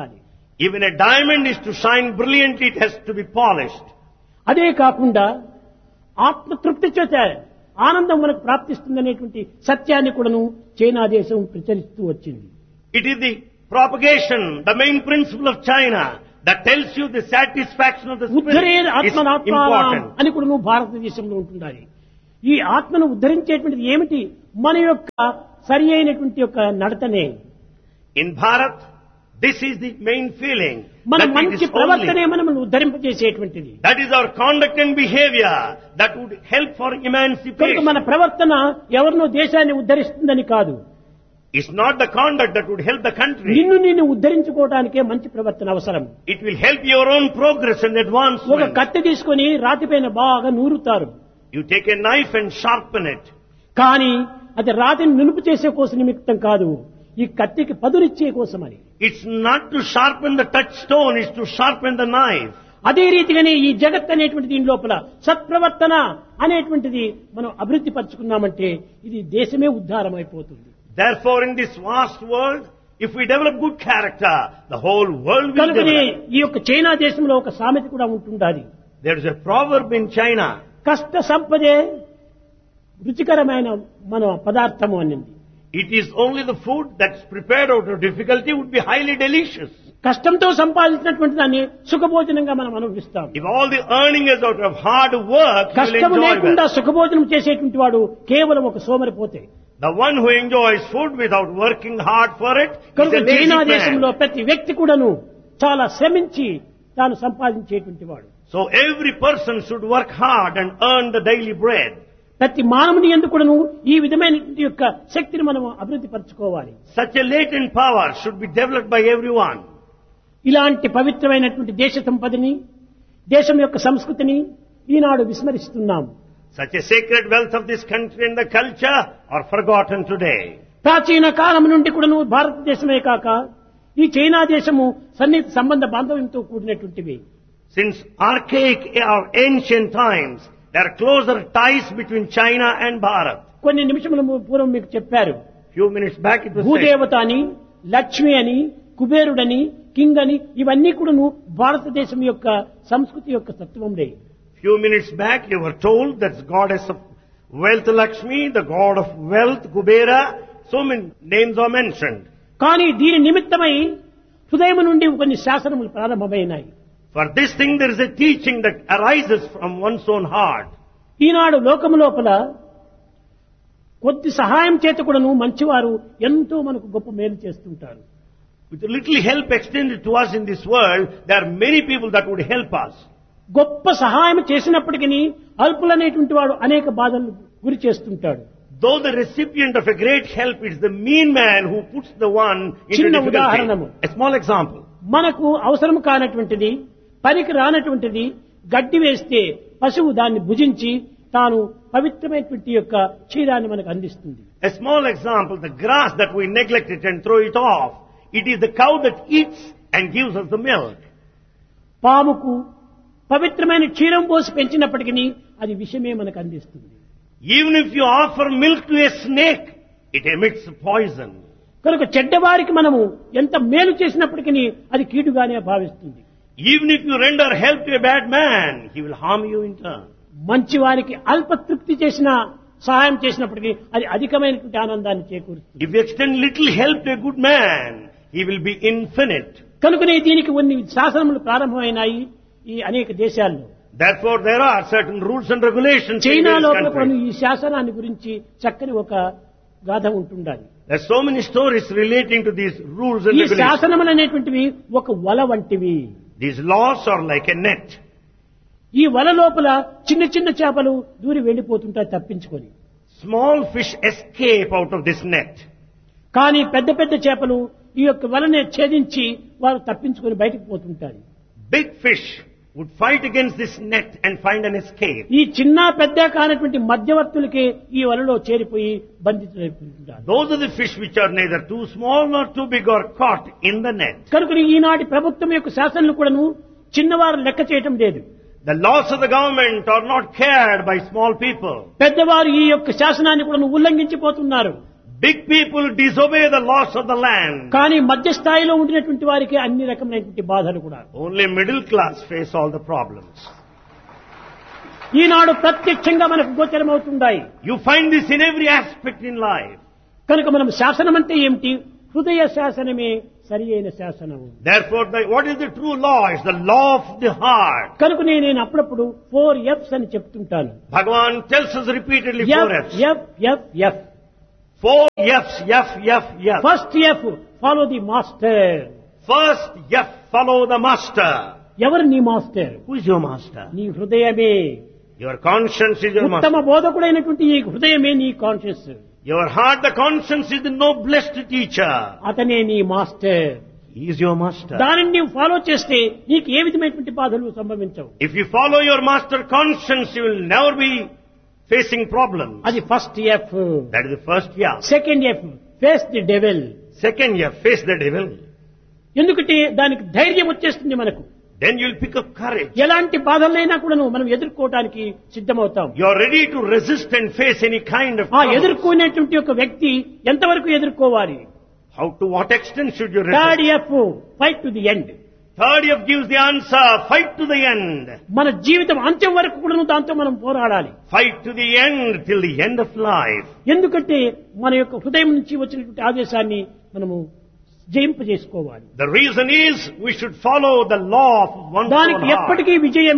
Even a diamond is to shine brilliantly, it has to be polished. అదే కాకుండా ఆత్మతృప్తి చేత ఆనందం మనకు ప్రాప్తిస్తుందనేటువంటి సత్యాన్ని కూడాను చైనా దేశం ప్రచురిస్తూ వచ్చింది. It is the propagation, the main principle of China that tells you the satisfaction of the spirit ఉద్ధరేది is ఆత్మనాత్మానం important. అని కూడాను భారతదేశంలో ఉంటుండాలి. ఈ ఆత్మను ఉద్ధరించేటువంటిది ఏమిటి? మన యొక్క సరి అయినటువంటి యొక్క నడతనే. In Bharat, this is the main feeling. మన That it మంచి is ప్రవర్తనే only, మనల్ని ఉద్ధరింపజేసేటువంటిది. that is our conduct and behavior that would help for కనుక emancipation. మన ప్రవర్తన ఎవరినో దేశాన్ని ఉద్ధరిస్తుందని కాదు. It's not the conduct that would help the country. నిన్ను ఉద్ధరించుకోవడానికే మంచి ప్రవర్తన అవసరం. It will help your own progress and ఒక advancement. కత్తి తీసుకొని రాతిపైన బాగా నూరుతారు. You take a knife and sharpen it. కానీ అది రాతిని నునుపు చేసే కోసం నిమిత్తం కాదు, ఈ కత్తికి పదునిచ్చే కోసమని. It's not to sharpen the touchstone, it's to sharpen the knife. అదే రీతిగానే ఈ జగత్ అనేటువంటి దీని లోపల సత్ప్రవర్తన అనేటువంటిది మనం అభివృద్ధి పరుచుకున్నామంటే ఇది దేశమే ఉద్ధారం అయిపోతుంది. Therefore, in this vast world, if we develop good character, the whole world will కనుకనే develop. ఈ యొక్క చైనా దేశంలో ఒక సామెత కూడా ఉంటుండాలి. There is a proverb in China. కష్ట సంపదే రుచికరమైన మన పదార్థము అనింది. It is only the food that's prepared out of difficulty would be highly delicious. కష్టంతో సంపాదించినటువంటి దాన్ని సుఖభోజనంగా మనం అనుభవిస్తాం. If all the earning is out of hard work, you will కష్టము enjoy లేకుండా well. సుఖభోజనం చేసేటువంటి వాడు కేవలం ఒక సోమరిపోతే. The one who enjoys food without working hard for it is కనుక a lazy చైనా దేశంలో man. ప్రతి వ్యక్తి కూడాను చాలా శ్రమించి తాను సంపాదించేటువంటి వాడు. So every person should work hard and earn the daily bread. ప్రతి మానవుని ఎందుకు కూడాను ఈ విధమైన యొక్క శక్తిని మనం అభివృద్ధి పరచుకోవాలి. Such a latent power should be developed by everyone. ఇలాంటి పవిత్రమైనటువంటి దేశ సంపదని, దేశం యొక్క సంస్కృతిని ఈనాడు విస్మరిస్తున్నాం. Such a sacred wealth of this country and the culture are forgotten today. ప్రాచీన కాలం నుండి కూడాను భారతదేశమే కాక ఈ చైనా దేశము సన్నిహిత సంబంధ బాంధవ్యంతో కూడినటువంటివి. Since archaic or ancient times, there are closer ties between China and Bharat. కొన్ని నిమిషముల పూర్వం మీకు చెప్పారు, Few minutes back it was said, భూదేవత అని, లక్ష్మి అని, కుబేరుడని, కింగ్ అని ఇవన్నీ కూడాను భారతదేశం యొక్క సంస్కృతి యొక్క తత్వంలే. few minutes back you were told that's goddess of wealth Lakshmi, the god of wealth Kubera, so many names are mentioned. కానీ దీని నిమిత్తమై హృదయం నుండి కొన్ని శాసనములు ప్రారంభమైనాయి. For this thing there is a teaching that arises from one's own heart. ఈనాడు లోకము లోపల కొద్ది సహాయం చేత కూడాను మంచివారు ఎంతో మనకు గొప్ప మేలు చేస్తుంటారు. With a little help extended to us in this world, there are many people that would help us. గొప్ప సహాయం చేసినప్పటికీ అల్పులనేటువంటి వాడు అనేక బాధలు గురి చేస్తుంటాడు. Though the recipient of a great help is the mean man who puts the one into చిన్న difficulty. ఉదాహరణము. A small example. మనకు అవసరం కానటువంటిది, పనికి రానటువంటిది గడ్డి వేస్తే పశువు దాన్ని భుజించి తాను పవిత్రమైనటువంటి యొక్క క్షీరాన్ని మనకు అందిస్తుంది. A small example, the grass that we neglect it and throw it off, it is the cow that eats and gives us the milk. పాముకు పవిత్రమైన క్షీరం పోసి పెంచినప్పటికీ అది విషమే మనకు అందిస్తుంది. Even if you offer milk to a snake, it emits poison. కనుక చెడ్డవారికి మనము ఎంత మేలు చేసినప్పటికీ అది కీడుగానే భావిస్తుంది. Even if you render help to a bad man, he will harm you in turn. మంచి వారికి అల్ప తృప్తి చేసిన సహాయం చేసినప్పటికీ అది అధికమైనటువంటి ఆనందాన్ని చేకూరుస్తుంది. If you extend little help to a good man, he will be infinite. కనుకనే దీనికి కొన్ని శాసనములు ప్రారంభమైనాయి ఈ అనేక దేశాల్లో. Therefore, there are certain rules and regulations in China various లోపల countries. ఈ శాసనాన్ని గురించి చక్కని ఒక గాథ ఉంటుండాలి. There are so many stories relating to these rules and ఈ regulations. శాసనములు అనేటువంటివి ఒక వల వంటివి. These laws are like a net. ఈ వల లోపల చిన్న చిన్న చేపలు దూరి వెళ్లిపోతుంటాయి తప్పించుకొని. Small fish escape out of this net. కానీ పెద్ద పెద్ద చేపలు ఈ యొక్క వలనే ఛేదించి వారు తప్పించుకొని బయటకు పోతుంటారు. Big fish would fight against this net and find an escape. ఈ చిన్న పెద్ద కానటువంటి మధ్యవర్తులకే ఈ వలలో చేరిపోయి బంధితులైపోతుంటారు. Those are the fish which are neither too small nor too big are caught in the net. కనుక ఈనాటి ప్రభుత్వం యొక్క శాసనలు కూడాను చిన్నవారు లెక్క చేయటం లేదు. The laws of the government are not cared by small people. పెద్దవారు ఈ యొక్క శాసనాన్ని కూడా ఉల్లంఘించిపోతున్నారు. Big people disobey the laws of the land. కానీ మధ్య స్థాయిలో ఉండినటువంటి వారికి అన్ని రకమైనటువంటి బాధలు కూడా. Only middle class face all the problems. ఈనాడు ప్రత్యక్షంగా మనకు గోచరమవుతుంటాయి. You find this in every aspect in life. కనుక మనం శాసనం అంటే ఏమిటి? హృదయ శాసనమే సరి అయిన శాసనం. Therefore, what is the true law? It's the law of the heart. కనుక నేను అప్పుడప్పుడు 4 F's అని చెప్తుంటాను. Bhagavan tells us repeatedly 4 F's. F. 4 F's, F. First F, follow the master. First F, follow the master. ఎవరు నీ master? Who is your master? నీ హృదయమే. Your conscience is your ఉత్తమ master. బోధకుడైనటువంటి ఈ హృదయమే నీ conscious. Your heart, the conscience, is the noblest teacher. అతనే నీ master. He is your master. దానిని నీవు ఫాలో చేస్తే నీకు ఏ విధమైనటువంటి బాధలు సంభవించవు. If you follow your master conscience, you will never be facing problems. అది first F. That is the first F. Second F, face the devil. Second F, face the devil. ఎందుకంటే దానికి ధైర్యం వచ్చేస్తుంది మనకు. Then you will pick up courage. ఎలాంటి బాధలైనా కూడా మనం ఎదుర్కోవడానికి సిద్ధమవుతాం. You are ready to resist and face any kind of ఆ trouble. ఎదుర్కొనేటువంటి ఒక వ్యక్తి ఎంతవరకు ఎదుర్కోవాలి? How to what extent should you resist? Third F, fight to the end. Third F gives the answer, fight to the end. మన జీవితం అంత్యం వరకు కూడా దాంతో మనం పోరాడాలి. Fight to the end till the end of life. ఎందుకంటే మన యొక్క హృదయం నుంచి వచ్చినటువంటి ఆదేశాన్ని మనము జయింపజేసుకోవాలి. The reason is we should follow the law of one's own దానికి heart. ఎప్పటికీ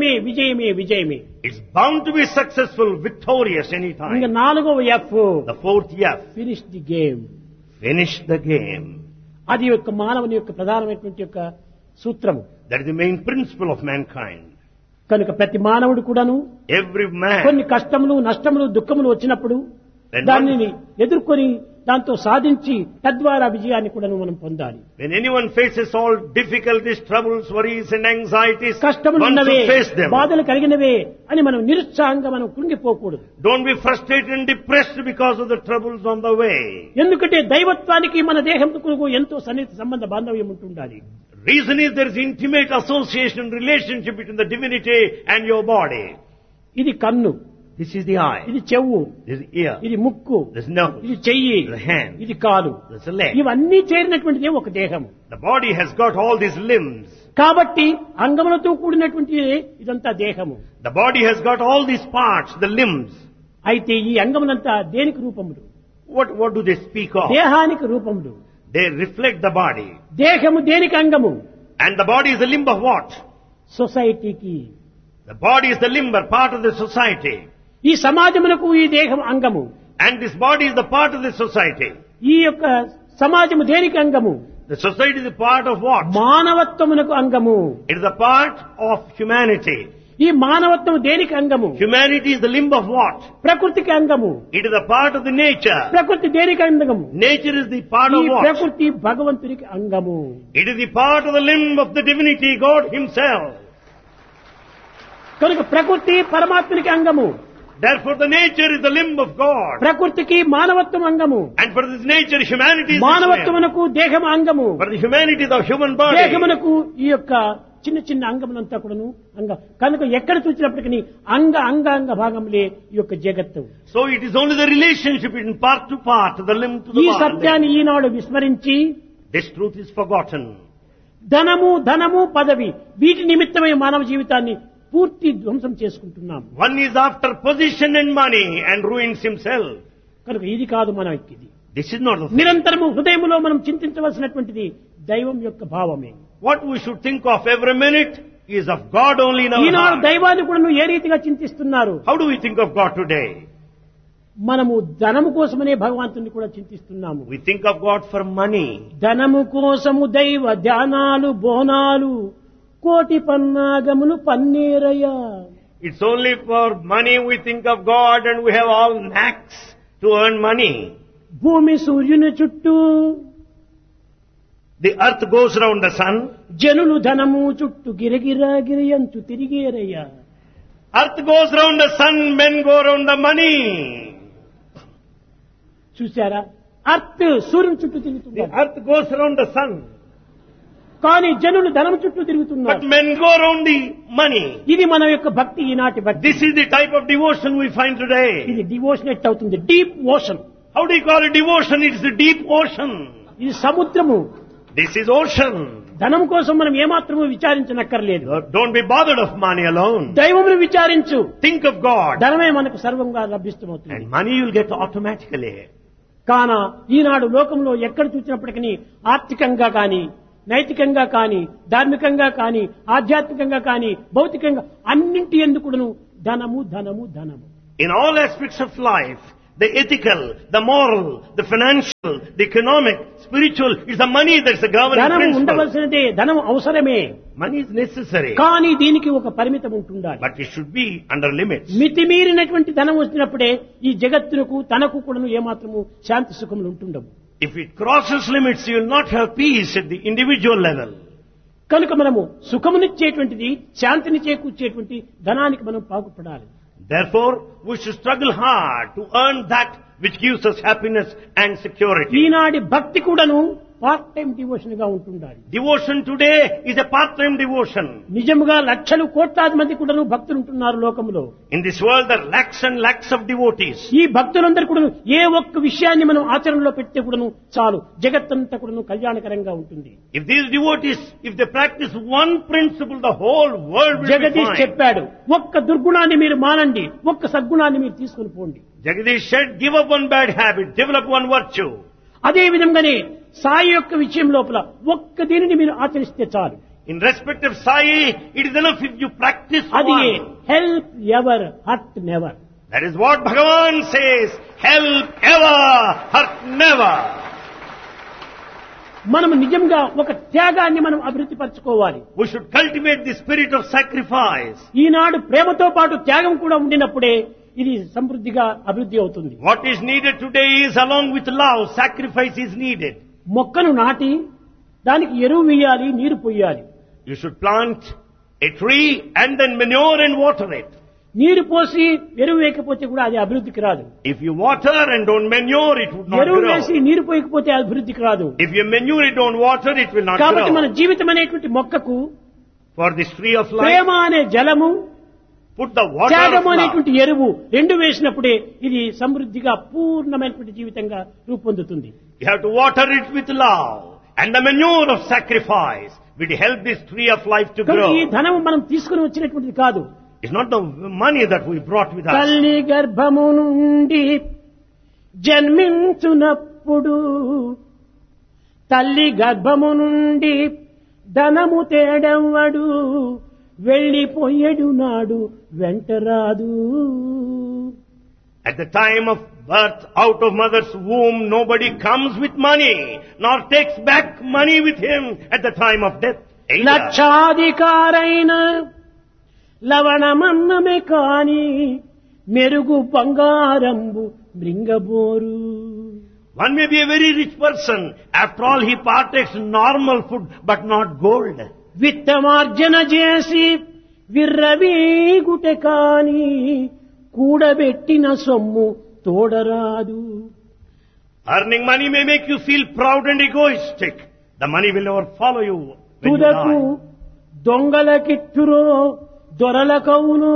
విజయమే. It's bound to be successful, victorious ఇంకా anytime. 4వ F, The fourth F, finish the game. finish the game. అది యొక్క మానవుని యొక్క ప్రధానమైనటువంటి యొక్క సూత్రము. That is the main principle of mankind. కనుక ప్రతి మానవుడు కూడాను Every man, కొన్ని కష్టములు, నష్టములు, దుఃఖములు వచ్చినప్పుడు Then దానిని ఎదుర్కొని దాంతో సాధించి తద్వారా విజయాన్ని కూడా మనం పొందాలి. when anyone faces all difficulties, troubles, worries and anxieties, కష్టములు one ఉన్నవే, should face them. బాధలు కలిగినవే అని మనం నిరుత్సాహంగా మనం కృంగిపోకూడదు. Don't be frustrated and depressed because of the troubles on the way. ఎందుకంటే దైవత్వానికి మన దేహంకు ఎంతో సన్నిహిత సంబంధ బాంధవ్యం ఉంటుండాలి. Reason is there is intimate association, relationship between the divinity and your body. ఇది కన్ను, This is the eye, ఇది చెవు, this is ear, ఇది ముక్కు, this is nose, ఇది చెయ్యి, this is hand, ఇది కాలు. this is leg. ఇవన్నీ చేరినటువంటిదే ఒక దేహం. The body has got all these limbs. కాబట్టి అంగములతో కూడినటువంటి ఇదంతా దేహము. The body has got all these parts, the limbs. అయితే ఈ అంగములంతా దేనికి రూపములు? What do they speak of? దేహానికి రూపములు. They reflect the body. దేహము దేనికి అంగము? And the body is the limb of what? సొసైటీకి. The body is the limb or part of the society. ఈ సమాజమునకు ఈ దేహం అంగము. And this body is the part of the society. ఈ యొక్క సమాజము దేనికి అంగము? The society is a part of what? మానవత్వమునకు అంగము. It is a part of humanity. ఈ మానవత్వము దేనికి అంగము? Humanity is the limb of what? ప్రకృతికి అంగము. It is a part of the nature. ప్రకృతి దేనికి అంగము? Nature is the part ఈ of what? ప్రకృతి భగవంతునికి అంగము. It is the part of the limb of the divinity, God Himself. కనుక ప్రకృతి పరమాత్మనికి అంగము. Therefore the nature is the limb of God. ప్రకృతికి మానవత్వం అంగము. And for this nature, humanity is this limb. మానవత్వమునకు దేహం అంగము. For the humanity, the human body. దేహమునకు ఈ యొక్క చిన్న చిన్న అంగములంతా కూడాను కనుక ఎక్కడ చూసినప్పటికీ అంగ భాగములే ఈ యొక్క జగత్తు. So it is only the relationship in part to part, the limb to ఈ the body. సత్యాన్ని ఈనాడు విస్మరించి This truth is forgotten. ధనము పదవి వీటి నిమిత్తమై మానవ జీవితాన్ని పూర్తి ధ్వంసం చేసుకుంటున్నాం. One is after position and money and ruins himself. కనుక ఇది కాదు మనం ఎక్కిది. This is not the thing. నిరంతరము హృదయములో మనం చింతించవలసినటువంటిది దైవం యొక్క భావమే. What we should think of every minute is of God only in our Eenadu heart. దైవాన్ని కూడా ఏ రీతిగా చింతిస్తున్నారు? How do we think of God today? మనము ధనము కోసమనే భగవంతుని కూడా చింతిస్తున్నాము. We think of God for money. ధనము కోసము దైవ ధ్యానాలు బోనాలు కోటి పన్నాగములు పన్నీరయ్య. It's only for money we think of God and we have all knacks to earn money. భూమి సూర్యుని చుట్టూ The earth goes around the sun. జనులు ధనము చుట్టూ గిరగిరాగిరియంచు తిరిగేరయ్య. Earth goes around the sun, men go around the money. చూశారా? అర్త్ సూర్యుని చుట్టూ The తిరుగుతున్నారు, earth goes around the sun, కానీ జనులు ధనం చుట్టూ తిరుగుతున్నారు. but men go around the money. ఇది మన యొక్క భక్తి, ఈనాటి భక్తి. This is the type of devotion we find today. ఇది డివోషన్ ఎట్ అవుతుంది, deep ocean. How do you call it devotion? It's the deep ocean. ఇది సముద్రము. This is ocean. ధనం కోసం మనం ఏమాత్రము విచారించనక్కర్లేదు. Don't be bothered of money alone. దైవమును విచారించు. Think of God. ధనమే మనకు సర్వంగా లభిస్తమవుతుంది. And money you'll get automatically. కాన ఈనాడు లోకంలో ఎక్కడ చూసినప్పటికీ ఆర్థికంగా కానీ, నైతికంగా కానీ, ధార్మికంగా కానీ, ఆధ్యాత్మికంగా కానీ, భౌతికంగా అన్నింటి ఎందుకును ధనము ధనము ధనము. In all aspects of life, the ethical, the moral, the financial, the economic, spiritual, it's the money that's the governing ధనం principle. ఉండవలసినదే, ధనం అవసరమే. Money is necessary, కానీ దీనికి ఒక పరిమితం ఉంటుండాలి. but it should be under limits. మితిమీరినటువంటి ధనం వచ్చినప్పుడే ఈ జగత్తునకు తనకు కూడాను ఏమాత్రము శాంతి సుఖములు ఉంటుండవు. If it crosses limits, you will not have peace at the individual level. కనుక మనము సుఖమునిచ్చేటువంటిది, శాంతిని చేకూర్చేటువంటి ధనానికి మనం పాకుపడాలి. Therefore, we should struggle hard to earn that which gives us happiness and security. ఈనాటి భక్తి కూడాను పార్ట్ టైం డివోషన్ గా ఉంటుండాలి. Devotion today is a part-time devotion. నిజముగా లక్షలు కోట్లాది మంది కూడాను భక్తులు ఉంటున్నారు లోకంలో. In this world, there are lakhs and lakhs of devotees. ఈ భక్తులందరూ కూడాను ఏ ఒక్క విషయాన్ని మనం ఆచరణలో పెడితే కూడాను చాలు, జగత్తంతా కూడాను కళ్యాణకరంగా ఉంటుంది. If these devotees, if they practice one principle, the whole world will be Jagadish fine. చెప్పాడు, ఒక్క దుర్గుణాన్ని మీరు మానండి, ఒక్క సద్గుణాన్ని మీరు తీసుకుని పోండి. Jagadish said, give up one bad habit, develop one virtue. అదే విధంగానే సాయి యొక్క విషయం లోపల ఒక్క దీనిని మీరు ఆచరిస్తే చాలు. In respect of Sai, it is enough if you practice అది one. Help ever, hurt never. That is what Bhagavan says, help ever, hurt never. మనం నిజంగా ఒక త్యాగాన్ని మనం అభివృద్ధి పరచుకోవాలి. We should cultivate the spirit of sacrifice. ఈనాడు ప్రేమతో పాటు త్యాగం కూడా ఉండినప్పుడే ఇది సమృద్ధిగా అభివృద్ధి అవుతుంది. What is needed today is along with love, sacrifice is needed. మొక్కను నాటి దానికి ఎరువు వేయాలి, నీరు పొయ్యాలి. You should plant a tree and then manure and water it. నీరు పోసి ఎరువు వేయకపోతే కూడా అది అభివృద్ధికి రాదు. If you water and don't manure, it would not ఎరువు grow. వేసి నీరు పోయకపోతే అభివృద్ధికి రాదు. If you manure it, don't water, it will not కాబట్టి మన grow. జీవితం అనేటువంటి మొక్కకు For this tree of life, ప్రేమ అనే జలము, put the water of త్యాగము love. అనేటువంటి ఎరువు రెండు వేసినప్పుడే ఇది సమృద్ధిగా పూర్ణమైనటువంటి జీవితంగా రూపొందుతుంది. You have to water it with love. And the manure of sacrifice will help this tree of life to కనుక ఈ grow. ధనము మనం తీసుకుని వచ్చినటువంటిది కాదు. It's not the money that we brought with us. తల్లి గర్భము నుండి జన్మించునప్పుడు, తల్లి గర్భము నుండి ధనము తేడెవ్వడు, వెళ్ళిపోయేడు నాడు వెంటరాదు. At the time of birth, out of mother's womb, nobody comes with money, nor takes back money with him at the time of death. either. లక్షాధికారైన లవణమన్నమే కాని మెరుగు బంగారంబు మృంగబోరు. One may be a very rich person. After all, he partakes normal food, but not gold. విత్తమార్జన చేసి విర్రవీగుటె కాని కూడబెట్టిన సొమ్ము తోడరాదు. Earning money may make you feel proud and egoistic. The money will never follow you when you తుదకు die. దొంగలకిట్టురో దొరలకవును.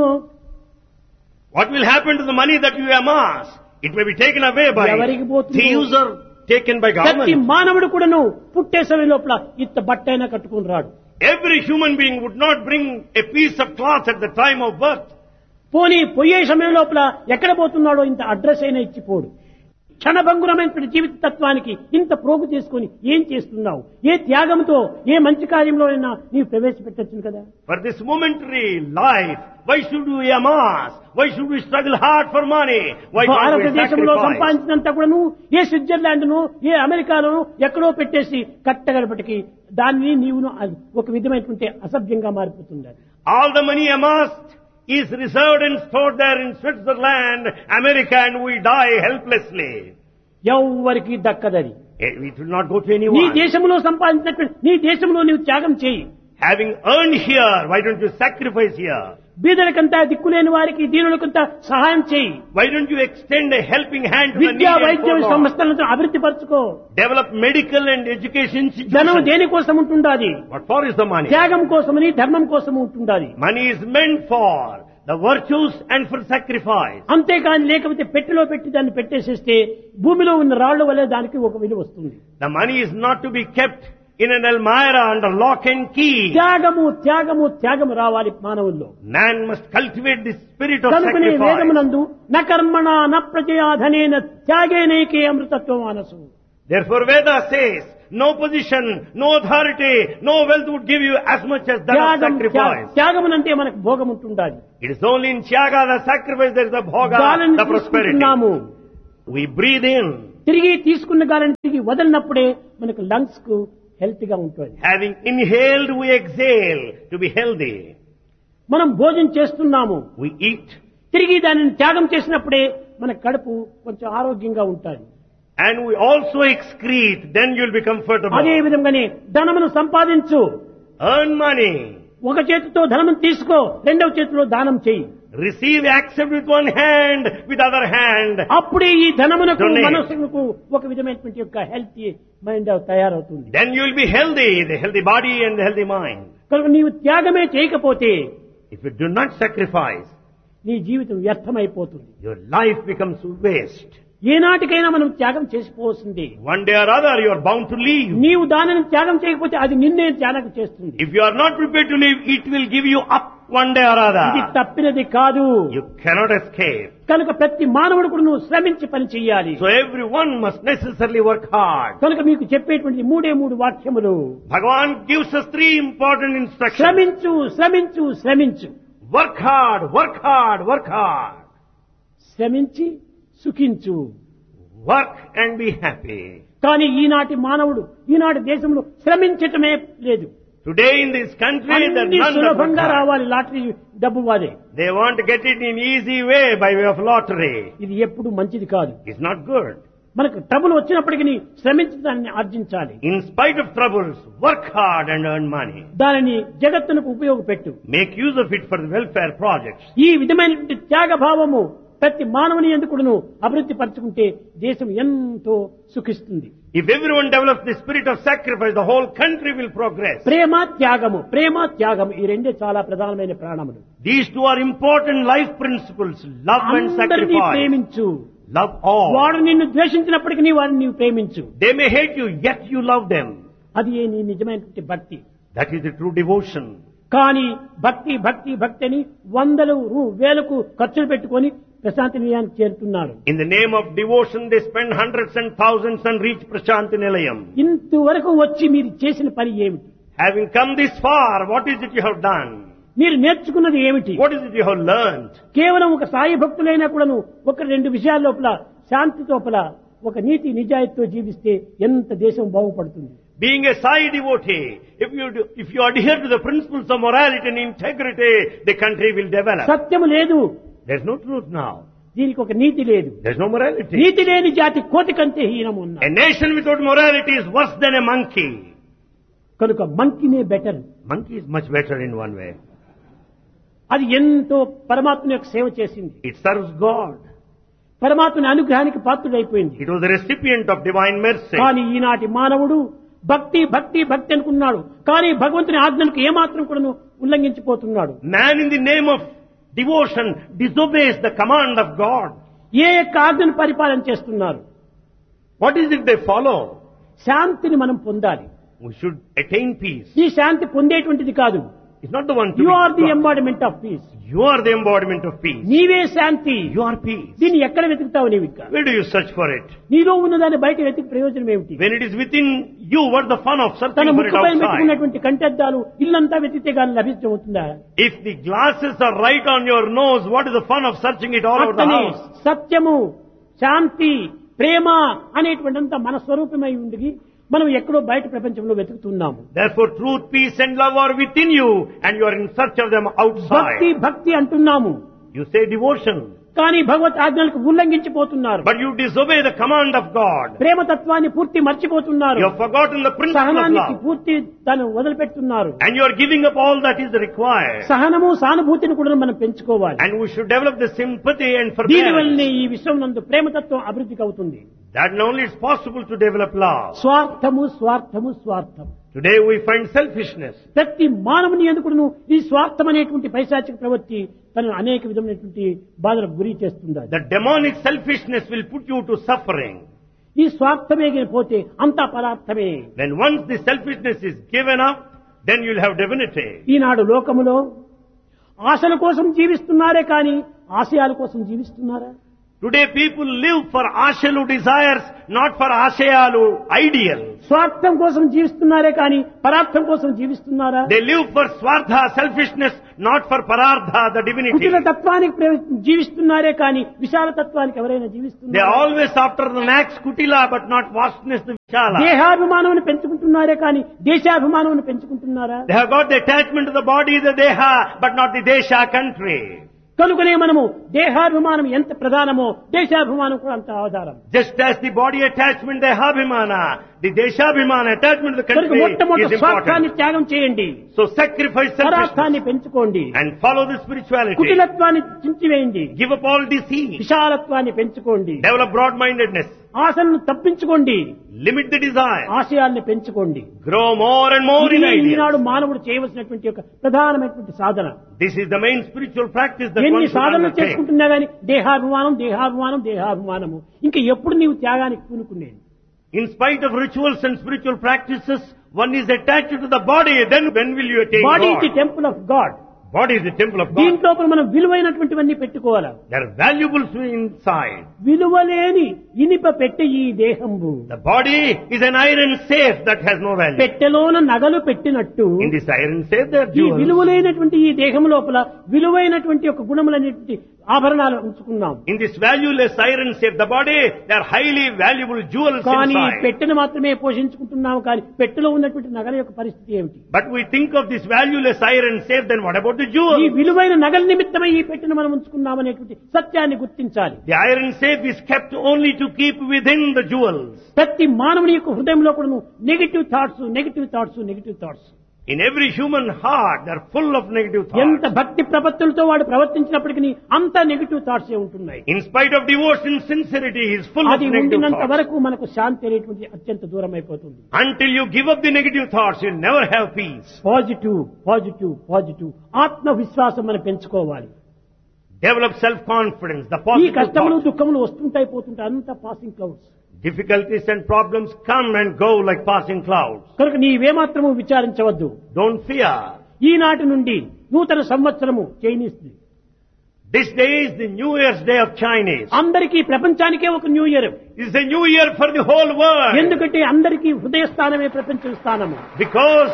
What will happen to the money that you amass? It may be taken away by ఎవరికి పోతుందో? thieves or taken by ప్రతి government. మానవుడు కూడాను పుట్టే సమయం లోపల ఇంత బట్టైనా కట్టుకుని రాడు. Every human being would not bring a piece of cloth at the time of birth. పోనీ పోయే సమయం లోపల ఎక్కడ పోతున్నాడో ఇంత అడ్రస్ అయినా ఇచ్చిపోడు. క్షణభంగురమైనటువంటి జీవిత తత్వానికి ఇంత ప్రోగు చేసుకుని ఏం చేస్తున్నావు? ఏ త్యాగంతో ఏ మంచి కార్యంలో అయినా నీవు ప్రవేశపెట్టచ్చు కదా. For this momentary life, why should we amass? Why should we struggle hard for money? Why can't we భారతదేశంలో sacrifice? సంపాదించినంత కూడాను ఏ స్విట్జర్లాండ్ను ఏ అమెరికాలోనూ ఎక్కడో పెట్టేసి కట్టగడపటికి దాన్ని నీవును ఒక విధమైనటువంటి అసభ్యంగా మారిపోతుంది. All the money amassed is reserved and stored there in Switzerland, America, and we die helplessly. ఎవ్వరికి దక్కదది. It will not go to నీ anyone. దేశంలో సంపాదించినటువంటి నీ దేశంలో నీవు త్యాగం చేయి. Having earned here, why don't you sacrifice here? బీదలకంతా దిక్కులేని వారికి దీనులకంతా సహాయం చేయి. Why don't you extend a helping hand to the విద్యా needy and వైద్య forlorn? సంస్థలను అభివృద్ధి పరచుకో. Develop medical and education ధనం institutions. దేనికోసం ఉంటుండాది? What for is the money? త్యాగం కోసమని, ధర్మం కోసము ఉంటుండాది. Money is meant for the virtues and for sacrifice. అంతేకాని లేకపోతే పెట్టెలో పెట్టి దాన్ని పెట్టేసేస్తే భూమిలో ఉన్న రాళ్ల వల్లే దానికి ఒక విలువ వస్తుంది. The money is not to be kept in an almirah under lock and key. త్యాగము త్యాగము త్యాగము రావాలి మానవుల్లో. Man must cultivate the spirit of కనుకనే sacrifice. వేదమునందు న కర్మణ న ప్రజయా ధనేన త్యాగేనైకే అమృతత్వం మనసు. Therefore Veda says, no position, no authority, no wealth would give you as much as that of sacrifice. త్యాగమునంటే మనకు భోగం ఉంటుండాలి. It is only in Tyaga, the sacrifice, there is the bhoga, గాలిని the prosperity. తీసుకుంటున్నాము. We breathe in. తిరిగి తీసుకున్న గాలిని తిరిగి వదలినప్పుడే మనకు లంగ్స్ కు హెల్త్ గా ఉంటుంది. Having inhaled, we exhale to be healthy. మనం భోజనం చేస్తున్నాము. We eat. తిరిగి దానిని త్యాగం చేసినప్పుడే మన కడుపు కొంచెం ఆరోగ్యంగా ఉంటుంది. And we also excrete, then you'll be comfortable. అదే విధంగానే ధనమును సంపాదించు. Earn money. ఒక చేతితో ధనము తీసుకో, రెండవ చేతిలో దానం చేయి. Receive, accept with one hand, with other hand. అప్పుడే ఈ ధనమునకు Donate. మనసుకు ఒక విధమైనటువంటి యొక్క హెల్తీ మైండ్ తయారవుతుంది. Then you'll be healthy, the healthy body and the healthy mind. కనుక నీవు త్యాగమే చేయకపోతే If you do not sacrifice, నీ జీవితం వ్యర్థమైపోతుంది. your life becomes waste. ఏనాటికైనా మనం త్యాగం చేసిపోవలసింది. One day or other, you are bound to leave. నీవు దానిని త్యాగం చేయకపోతే అది నిన్నే త్యాగం చేస్తుంది. If you are not prepared to leave, it will give you up one day or ఇది other. తప్పినది కాదు. You cannot escape. కనుక ప్రతి మానవుడు కూడా నువ్వు శ్రమించి పని చెయ్యాలి. So everyone must necessarily work hard. కనుక మీకు చెప్పేటువంటి మూడు వాక్యములు. Bhagavan gives us 3 important instructions. శ్రమించు శ్రమించు శ్రమించు. Work hard, work hard, work hard. శ్రమించి సుఖించు. Work and be happy. కానీ ఈనాటి మానవుడు ఈనాటి దేశంలో శ్రమించటమే లేదు. Today in this country, there అన్ని are none that work సులభంగా hard. రావాలి లాటరీ డబ్బు వాదే. They want to get it in easy way by way of lottery. ఇది ఎప్పుడు మంచిది కాదు. It's not good. మనకు ట్రబుల్ వచ్చినప్పటికీ శ్రమించి దాన్ని ఆర్జించాలి. In spite of troubles, work hard and earn money. దానిని జగత్తునకు ఉపయోగపెట్టు. Make use of it for the welfare projects. ఈ విధమైనటువంటి త్యాగ భావము ప్రతి మానవుని ఎందుకును అభివృద్ధి పరచుకుంటే దేశం ఎంతో సుఖిస్తుంది. If everyone develops the spirit of sacrifice, the whole country will progress. ప్రేమ త్యాగము ప్రేమ త్యాగము ఈ రెండే చాలా ప్రధానమైన ప్రాణములు. These 2 are important life principles. Love and అందరినీ sacrifice. ప్రేమించు. Love all. వాడు నిన్ను ద్వేషించినప్పటికీ వాడిని నీవు ప్రేమించు. They may hate you, yet you love them. అది నీ నిజమైనటువంటి భక్తి. That is the true devotion. కానీ భక్తి భక్తి భక్తి అని వందలు వేలకు ఖర్చులు పెట్టుకొని ప్రశాంతి నిలయానికి చేరుతున్నారు. In the name of devotion, they spend hundreds and thousands and reach Prashanti Nilayam. ఇంతవరకు వచ్చి మీరు చేసిన పని ఏమిటి? Having come this far, what is it you have done? మీరు నేర్చుకున్నది ఏమిటి? What is it you have learned? కేవలం ఒక సాయి భక్తులైనా కూడాను 1-2 విషయాల లోపల శాంతి లోపల ఒక నీతి నిజాయితీతో జీవిస్తే ఎంత దేశం బాగుపడుతుంది. Being a Sai devotee, if you adhere to the principles of morality and integrity, the country will develop. సత్యము లేదు. There's no truth now. దీనికి ఒక నీతి లేదు. There's no morality. నీతి లేని జాతి కోతి కంటే హీనము A ఉన్నారు. nation without morality is worse than a monkey. కనుక మంకినే better. Monkey is much better in one way. అది ఎంతో పరమాత్మ యొక్క సేవ చేసింది. It serves God. పరమాత్మని అనుగ్రహానికి పాత్రుడైపోయింది. It was the recipient of divine mercy. కానీ ఈనాటి మానవుడు భక్తి భక్తి భక్తి అనుకున్నాడు. కానీ భగవంతుని ఆజ్ఞలకు ఏమాత్రం కూడా ఉల్లంఘించిపోతున్నాడు. Man in the name of devotion disobeys the command of God. ఏ యొక్క ఆజ్ఞను పరిపాలన చేస్తున్నారు? What is it they follow? శాంతిని మనం పొందాలి. We should attain peace. ఈ శాంతి పొందేటువంటిది కాదు. It's not the one to you be are the lost. Embodiment of piece. You are the embodiment of peace. నీవే శాంతి. You are peace. దీన్ని ఎక్కడ వెతుకుతావు నీవు ఇంకా? Where do you search for it? నీలో ఉన్నదాన్ని బయట వెతికి ప్రయోజనం ఏమిటి? When it is within you, what's the fun of తన searching for it ముక్కుపై outside? పెట్టుకున్నటువంటి కంటెద్దాలు ఇల్లంతా వెతికితే గాని లభించవుతుందా? If the glasses are right on your nose, what is the fun of searching it all over the అట్లనే house? సత్యము శాంతి ప్రేమ అనేటువంటింత మన స్వరూపమై ఉండి మనం ఎక్కడో బయట ప్రపంచంలో వెతుకుతున్నాము. Therefore, truth, peace and love are within you and you are in search of them outside. భక్తి అంటున్నాము. You say devotion, కానీ భగవత్ ఆజ్ఞలకు ఉల్లంఘించిపోతున్నారు. but you disobey the command of God. ప్రేమతత్వాన్ని పూర్తి మర్చిపోతున్నారు. You have forgotten the principle of సహనానికి love. పూర్తి తను వదిలిపెడుతున్నారు. And you are giving up all that is required. సహనము సానుభూతిని కూడా మనం పెంచుకోవాలి. And we should develop the sympathy and దీని forbearance. వల్లనే ఈ విశ్వం నందు ప్రేమతత్వం అభివృద్ధికి అవుతుంది. That only is possible to develop love. స్వార్థము స్వార్థము స్వార్థం. To Today we find selfishness. ప్రతి మానవుని ఎందుకును ఈ స్వార్థం అనేటువంటి పైశాచిక ప్రవృత్తి తనను అనేక విధమైనటువంటి బాధలకు గురి చేస్తుంది. The demonic selfishness will put you to suffering. ఈ స్వార్థమే పోతే అంతా పరార్థమే. When once the selfishness is given up, then you'll have divinity. ఈనాడు లోకములో ఆశల కోసం జీవిస్తున్నారే కానీ ఆశయాల కోసం జీవిస్తున్నారా? Today people live for ashalu desires, not for ashayalu ideal. స్వార్థం కోసం జీవిస్తున్నారే కానీ పరార్థం కోసం జీవిస్తున్నారా? They live for swartha, selfishness, not for parardha, the divinity. కుటిల తత్వానికి జీవిస్తున్నారే కానీ విశాల తత్వానికి ఎవరైనా They జీవిస్తున్నారా? always after the max kutila, but not vastness, the vishala. దేహాభిమానం పెంచుకుంటున్నారే కానీ దేశాభిమానం పెంచుకుంటున్నారా? They have got the attachment to the body, the deha, but not the desha, country. కనుకనే మనము దేహాభిమానం ఎంత ప్రధానమో దేశాభిమానం కూడా అంత ఆధారం. Just as the body attachment, the dehabhimana, the deshabhimana attachment to the కనుక country మొట్టమొదటి is స్వార్థాన్ని important. త్యాగం చేయండి, So sacrifice పరార్థాన్ని selfishness పెంచుకోండి, and follow the spirituality. కుటిలత్వాన్ని చించివేయండి, Give up all deceit. విశాలత్వాన్ని పెంచుకోండి, Develop broad-mindedness. ఆశలను తప్పించుకోండి, Limit the desire. ఆశయాల్ని పెంచుకోండి. Grow more and more in ఇదే ఈనాడు ideas. మానవుడు చేయవలసినటువంటి ఒక ప్రధానమైనటువంటి సాధన. This is the main spiritual practice that one ఎన్ని should సాధనలు undertake. చేసుకుంటున్నా గానీ దేహాభిమానం దేహాభిమానం దేహాభిమానము ఇంకా ఎప్పుడు నీవు త్యాగానికి పూనుకునేది? In spite of rituals and spiritual practices, one is attached to the body. Then when will you attain body is the God? Temple of God. Body is the temple of God. దీంట్లో మనం విలువైనటువంటివన్నీ పెట్టుకోవాలా? There are valuables inside. విలువలేని ఇనిప పెట్టె ఈ దేహంబు, The body is an iron safe that has no value. పెట్టెలోన నగలు పెట్టినట్టు In this iron safe there are ఈ jewels. విలువలైనటువంటి ఈ దేహం లోపల విలువైనటువంటి ఒక గుణములనేటువంటి ఆభరణాలు ఉంచుకున్నాం. In this valueless iron safe, the body, there are highly valuable jewels కానీ inside. పెట్టెను మాత్రమే పోషించుకుంటున్నాము కానీ పెట్టెలో ఉన్నటువంటి నగల యొక్క పరిస్థితి ఏమిటి? But we think of this valueless iron safe, then what about the ఈ jewels? విలువైన నగల నిమిత్తమై ఈ పెట్టెను మనం ఉంచుకున్నామనేటువంటి సత్యాన్ని గుర్తించాలి. The iron safe is kept only to keep within the jewels. ప్రతి మానవుని యొక్క హృదయంలో కూడా negative thoughts negative thoughts negative thoughts. In every human heart, they are full of negative ఎంత thoughts. భక్తి ప్రపత్తులతో వాడు ప్రవర్తించినప్పటికీ అంతా నెగిటివ్ థాట్స్ ఉంటున్నాయి. In spite of devotion, sincerity is full of అది negative ఉండినంత thoughts. వరకు మనకు శాంతి అనేటువంటి అత్యంత దూరం అయిపోతుంది. Until you give up the negative thoughts, you'll never have peace. Positive positive positive ఆత్మవిశ్వాసం మనం పెంచుకోవాలి. Develop self-confidence, the ఈ positive కష్టములు thoughts. దుఃఖములు వస్తుంటాయి పోతుంటాయి, అంతా passing clouds. Difficulties and problems come and go like passing clouds. కనుక నీవేమాత్రము విచారించవద్దు. Don't fear. ఈనాటి నుండి నూతన సంవత్సరము Chinese, This day is the New Year's Day of Chinese. అందరికీ ప్రపంచానికే ఒక new year. It's a new year for the whole world. ఎందుకంటే అందరికీ హృదయ స్థానమే ప్రపంచ స్థానము. Because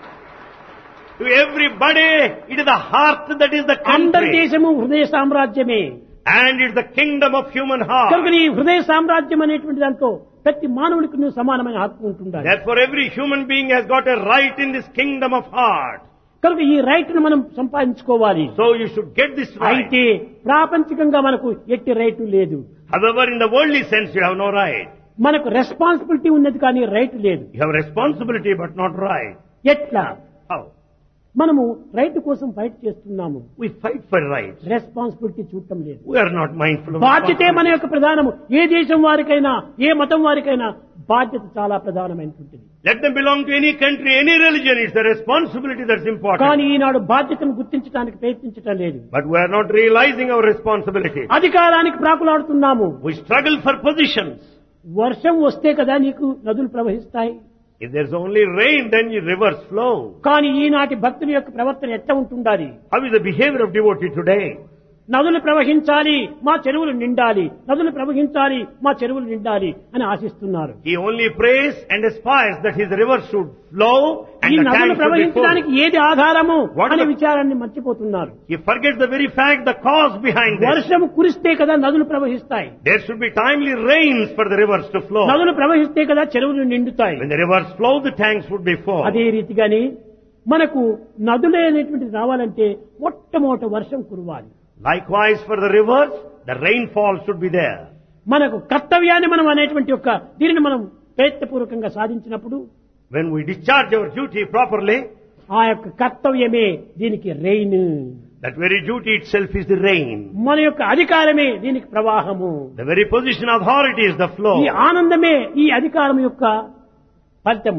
to everybody, it is the heart that is the అందరి country. దేశము హృదయ సామ్రాజ్యమే. And it's the kingdom of human heart. కనుక నీ హృదయ సామ్రాజ్యం అనేటువంటి దాంతో ప్రతి మానవుడికి నువ్వు సమానమైన హక్కు ఉంటుండాలి. Therefore, every human being has got a right in this kingdom of heart. కనుక ఈ రైట్ ను మనం సంపాదించుకోవాలి. So you should get this right. అయితే ప్రాపంచికంగా మనకు ఎట్టి రైటు లేదు. However, in the worldly sense, you have no right. మనకు రెస్పాన్సిబిలిటీ ఉన్నది కానీ రైట్ లేదు. You have responsibility, but not right. ఎట్లా? How? మనము రైట్ కోసం ఫైట్ చేస్తున్నాము, We fight for rights. Responsibility చూడటం లేదు. We are not mindful of బాధ్యతే మన responsibility. యొక్క ప్రధానము. ఏ దేశం వారికైనా ఏ మతం వారికైనా బాధ్యత చాలా ప్రధానమైనటువంటిది. Let them belong to any country, any religion. It's the responsibility that's కానీ important. ఈనాడు బాధ్యతను గుర్తించడానికి ప్రయత్నించటం లేదు. But we are not realizing our responsibility. అధికారానికి ప్రాకులాడుతున్నాము. We struggle for positions. వర్షం వస్తే కదా నీకు నదులు ప్రవహిస్తాయి. If there's only rain, then your rivers flow. కానీ ఈనాటి భక్తుల యొక్క ప్రవర్తన ఎట్లా ఉంటుండాలి? How is the behavior of devotee today? నదులు ప్రవహించాలి, మా చెరువులు నిండాలి, నదులు ప్రవహించాలి, మా చెరువులు నిండాలి అని ఆశిస్తున్నారు. He only prays and aspires that his rivers should flow and ఈ the నదులు tanks should be ప్రవహించడానికి full. ఏది ఆధారము What అనే the- విచారాన్ని మర్చిపోతున్నారు. He forgets the very fact, the cause behind this. వర్షం కురిస్తే కదా నదులు ప్రవహిస్తాయి, There should be timely rains for the rivers to flow. నదులు ప్రవహిస్తే కదా చెరువులు నిండుతాయి. When the rivers flow, the tanks would be full. అదే రీతిగానే మనకు నదులే అనేటువంటిది రావాలంటే మొట్టమొదటి వర్షం కురవాలి. Likewise for the rivers, the rainfall should be there. మనకు కర్తవ్యాన్ని మనం అనేటువంటి యొక్క దీనిని మనం ప్రయత్నపూర్వకంగా సాధించినప్పుడు When we discharge our duty properly, ఆ యొక్క కర్తవ్యమే దీనికి rain, that very duty itself is the rain. మన యొక్క అధికారమే దీనికి ప్రవాహము, The very position of authority is the flow. ఈ ఆనందమే ఈ అధికారం యొక్క ఫలితము.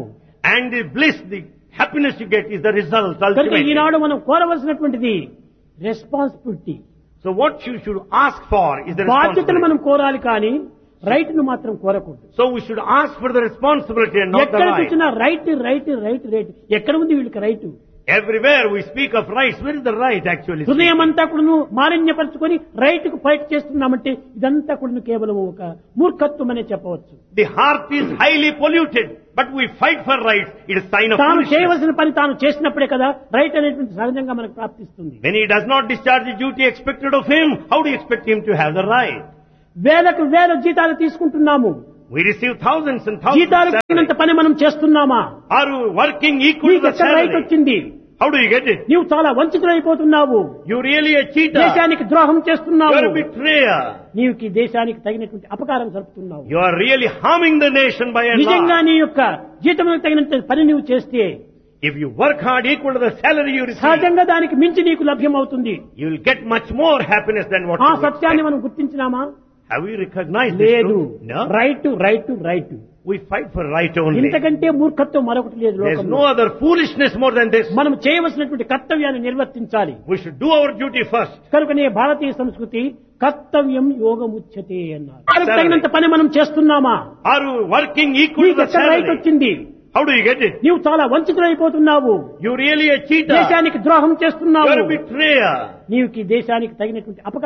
And the bliss, the happiness you get is the result కనుక ultimately. ఈనాడు మనం కోరవలసినటువంటిది responsibility. So what you should ask for is the బాధ్యతను responsibility. మనం కోరాలి కానీ రైట్ ను మాత్రం కోరకూడదు. So we should ask for the responsibility and not the ఎక్కడ right. చూసినా రైట్ రైట్ రైట్ రైట్. ఎక్కడ ఉంది వీళ్ళకి right? Everywhere we speak of rights, where is the right actually? హృదయం అంతా కూడాను మాలిన్యపరుచుకొని రైట్ కు ఫైట్ చేస్తున్నామంటే ఇదంతా కూడా కేవలం ఒక మూర్ఖత్వం అనే చెప్పవచ్చు. The heart is highly polluted, but we fight for rights. It is sign of తాను foolishness. చేయవలసిన పని తాను చేసినప్పుడే కదా రైట్ అనేటువంటి సహజంగా మనకు ప్రాప్తిస్తుంది. When he does not discharge the duty expected of him, how do you expect him to have the right? వేలకు వేల జీతాలు తీసుకుంటున్నాము. We receive thousands and thousands జీతాలు of పడినంత salary. పని మనం చేస్తున్నామా? Are you working equal to నీకు the ఎక్కడ రైట్ salary? వచ్చింది? How do you get it? నీవు చాలా వంచితులైపోతున్నావు. You really a cheater. దేశానికి ద్రోహం You చేస్తున్నావు. are a betrayer. నీవు ఈ దేశానికి తగినటువంటి అపకారం జరుపుతున్నావు. You are really harming the nation by and నిజంగా large. నీ యొక్క జీతములకు తగినంత పని నీవు చేస్తే If you work hard equal to the salary you receive, సహజంగా దానికి మించి నీకు లభ్యం అవుతుంది. you will get much more happiness than what ఆ you సత్యాన్ని expect. మనం గుర్తించినామా? Have we recognized this లేదు. truth? No. Right right right. We fight for right only. ఇంతకంటే మూర్ఖత్వం మరొకటి లేదు There is లోకంలో. no other foolishness more than this. మనం చేయవలసినటువంటి కర్తవ్యాన్ని నిర్వర్తించాలి. We should do our duty first. కనుకనే భారతీయ సంస్కృతి కర్తవ్యం యోగముచ్యతే అన్నారు. దానికి తగినంత పని మనం చేస్తున్నామా? Are you working equal to నీకు the ఎక్కడ రైట్ salary? వచ్చింది? How do you get it? నీవు చాలా వంచితులైపోతున్నావు. You really a cheater. దేశానికి ద్రోహం You చేస్తున్నావు. are a betrayer. నీవు ఈ దేశానికి తగినటువంటి అపకారం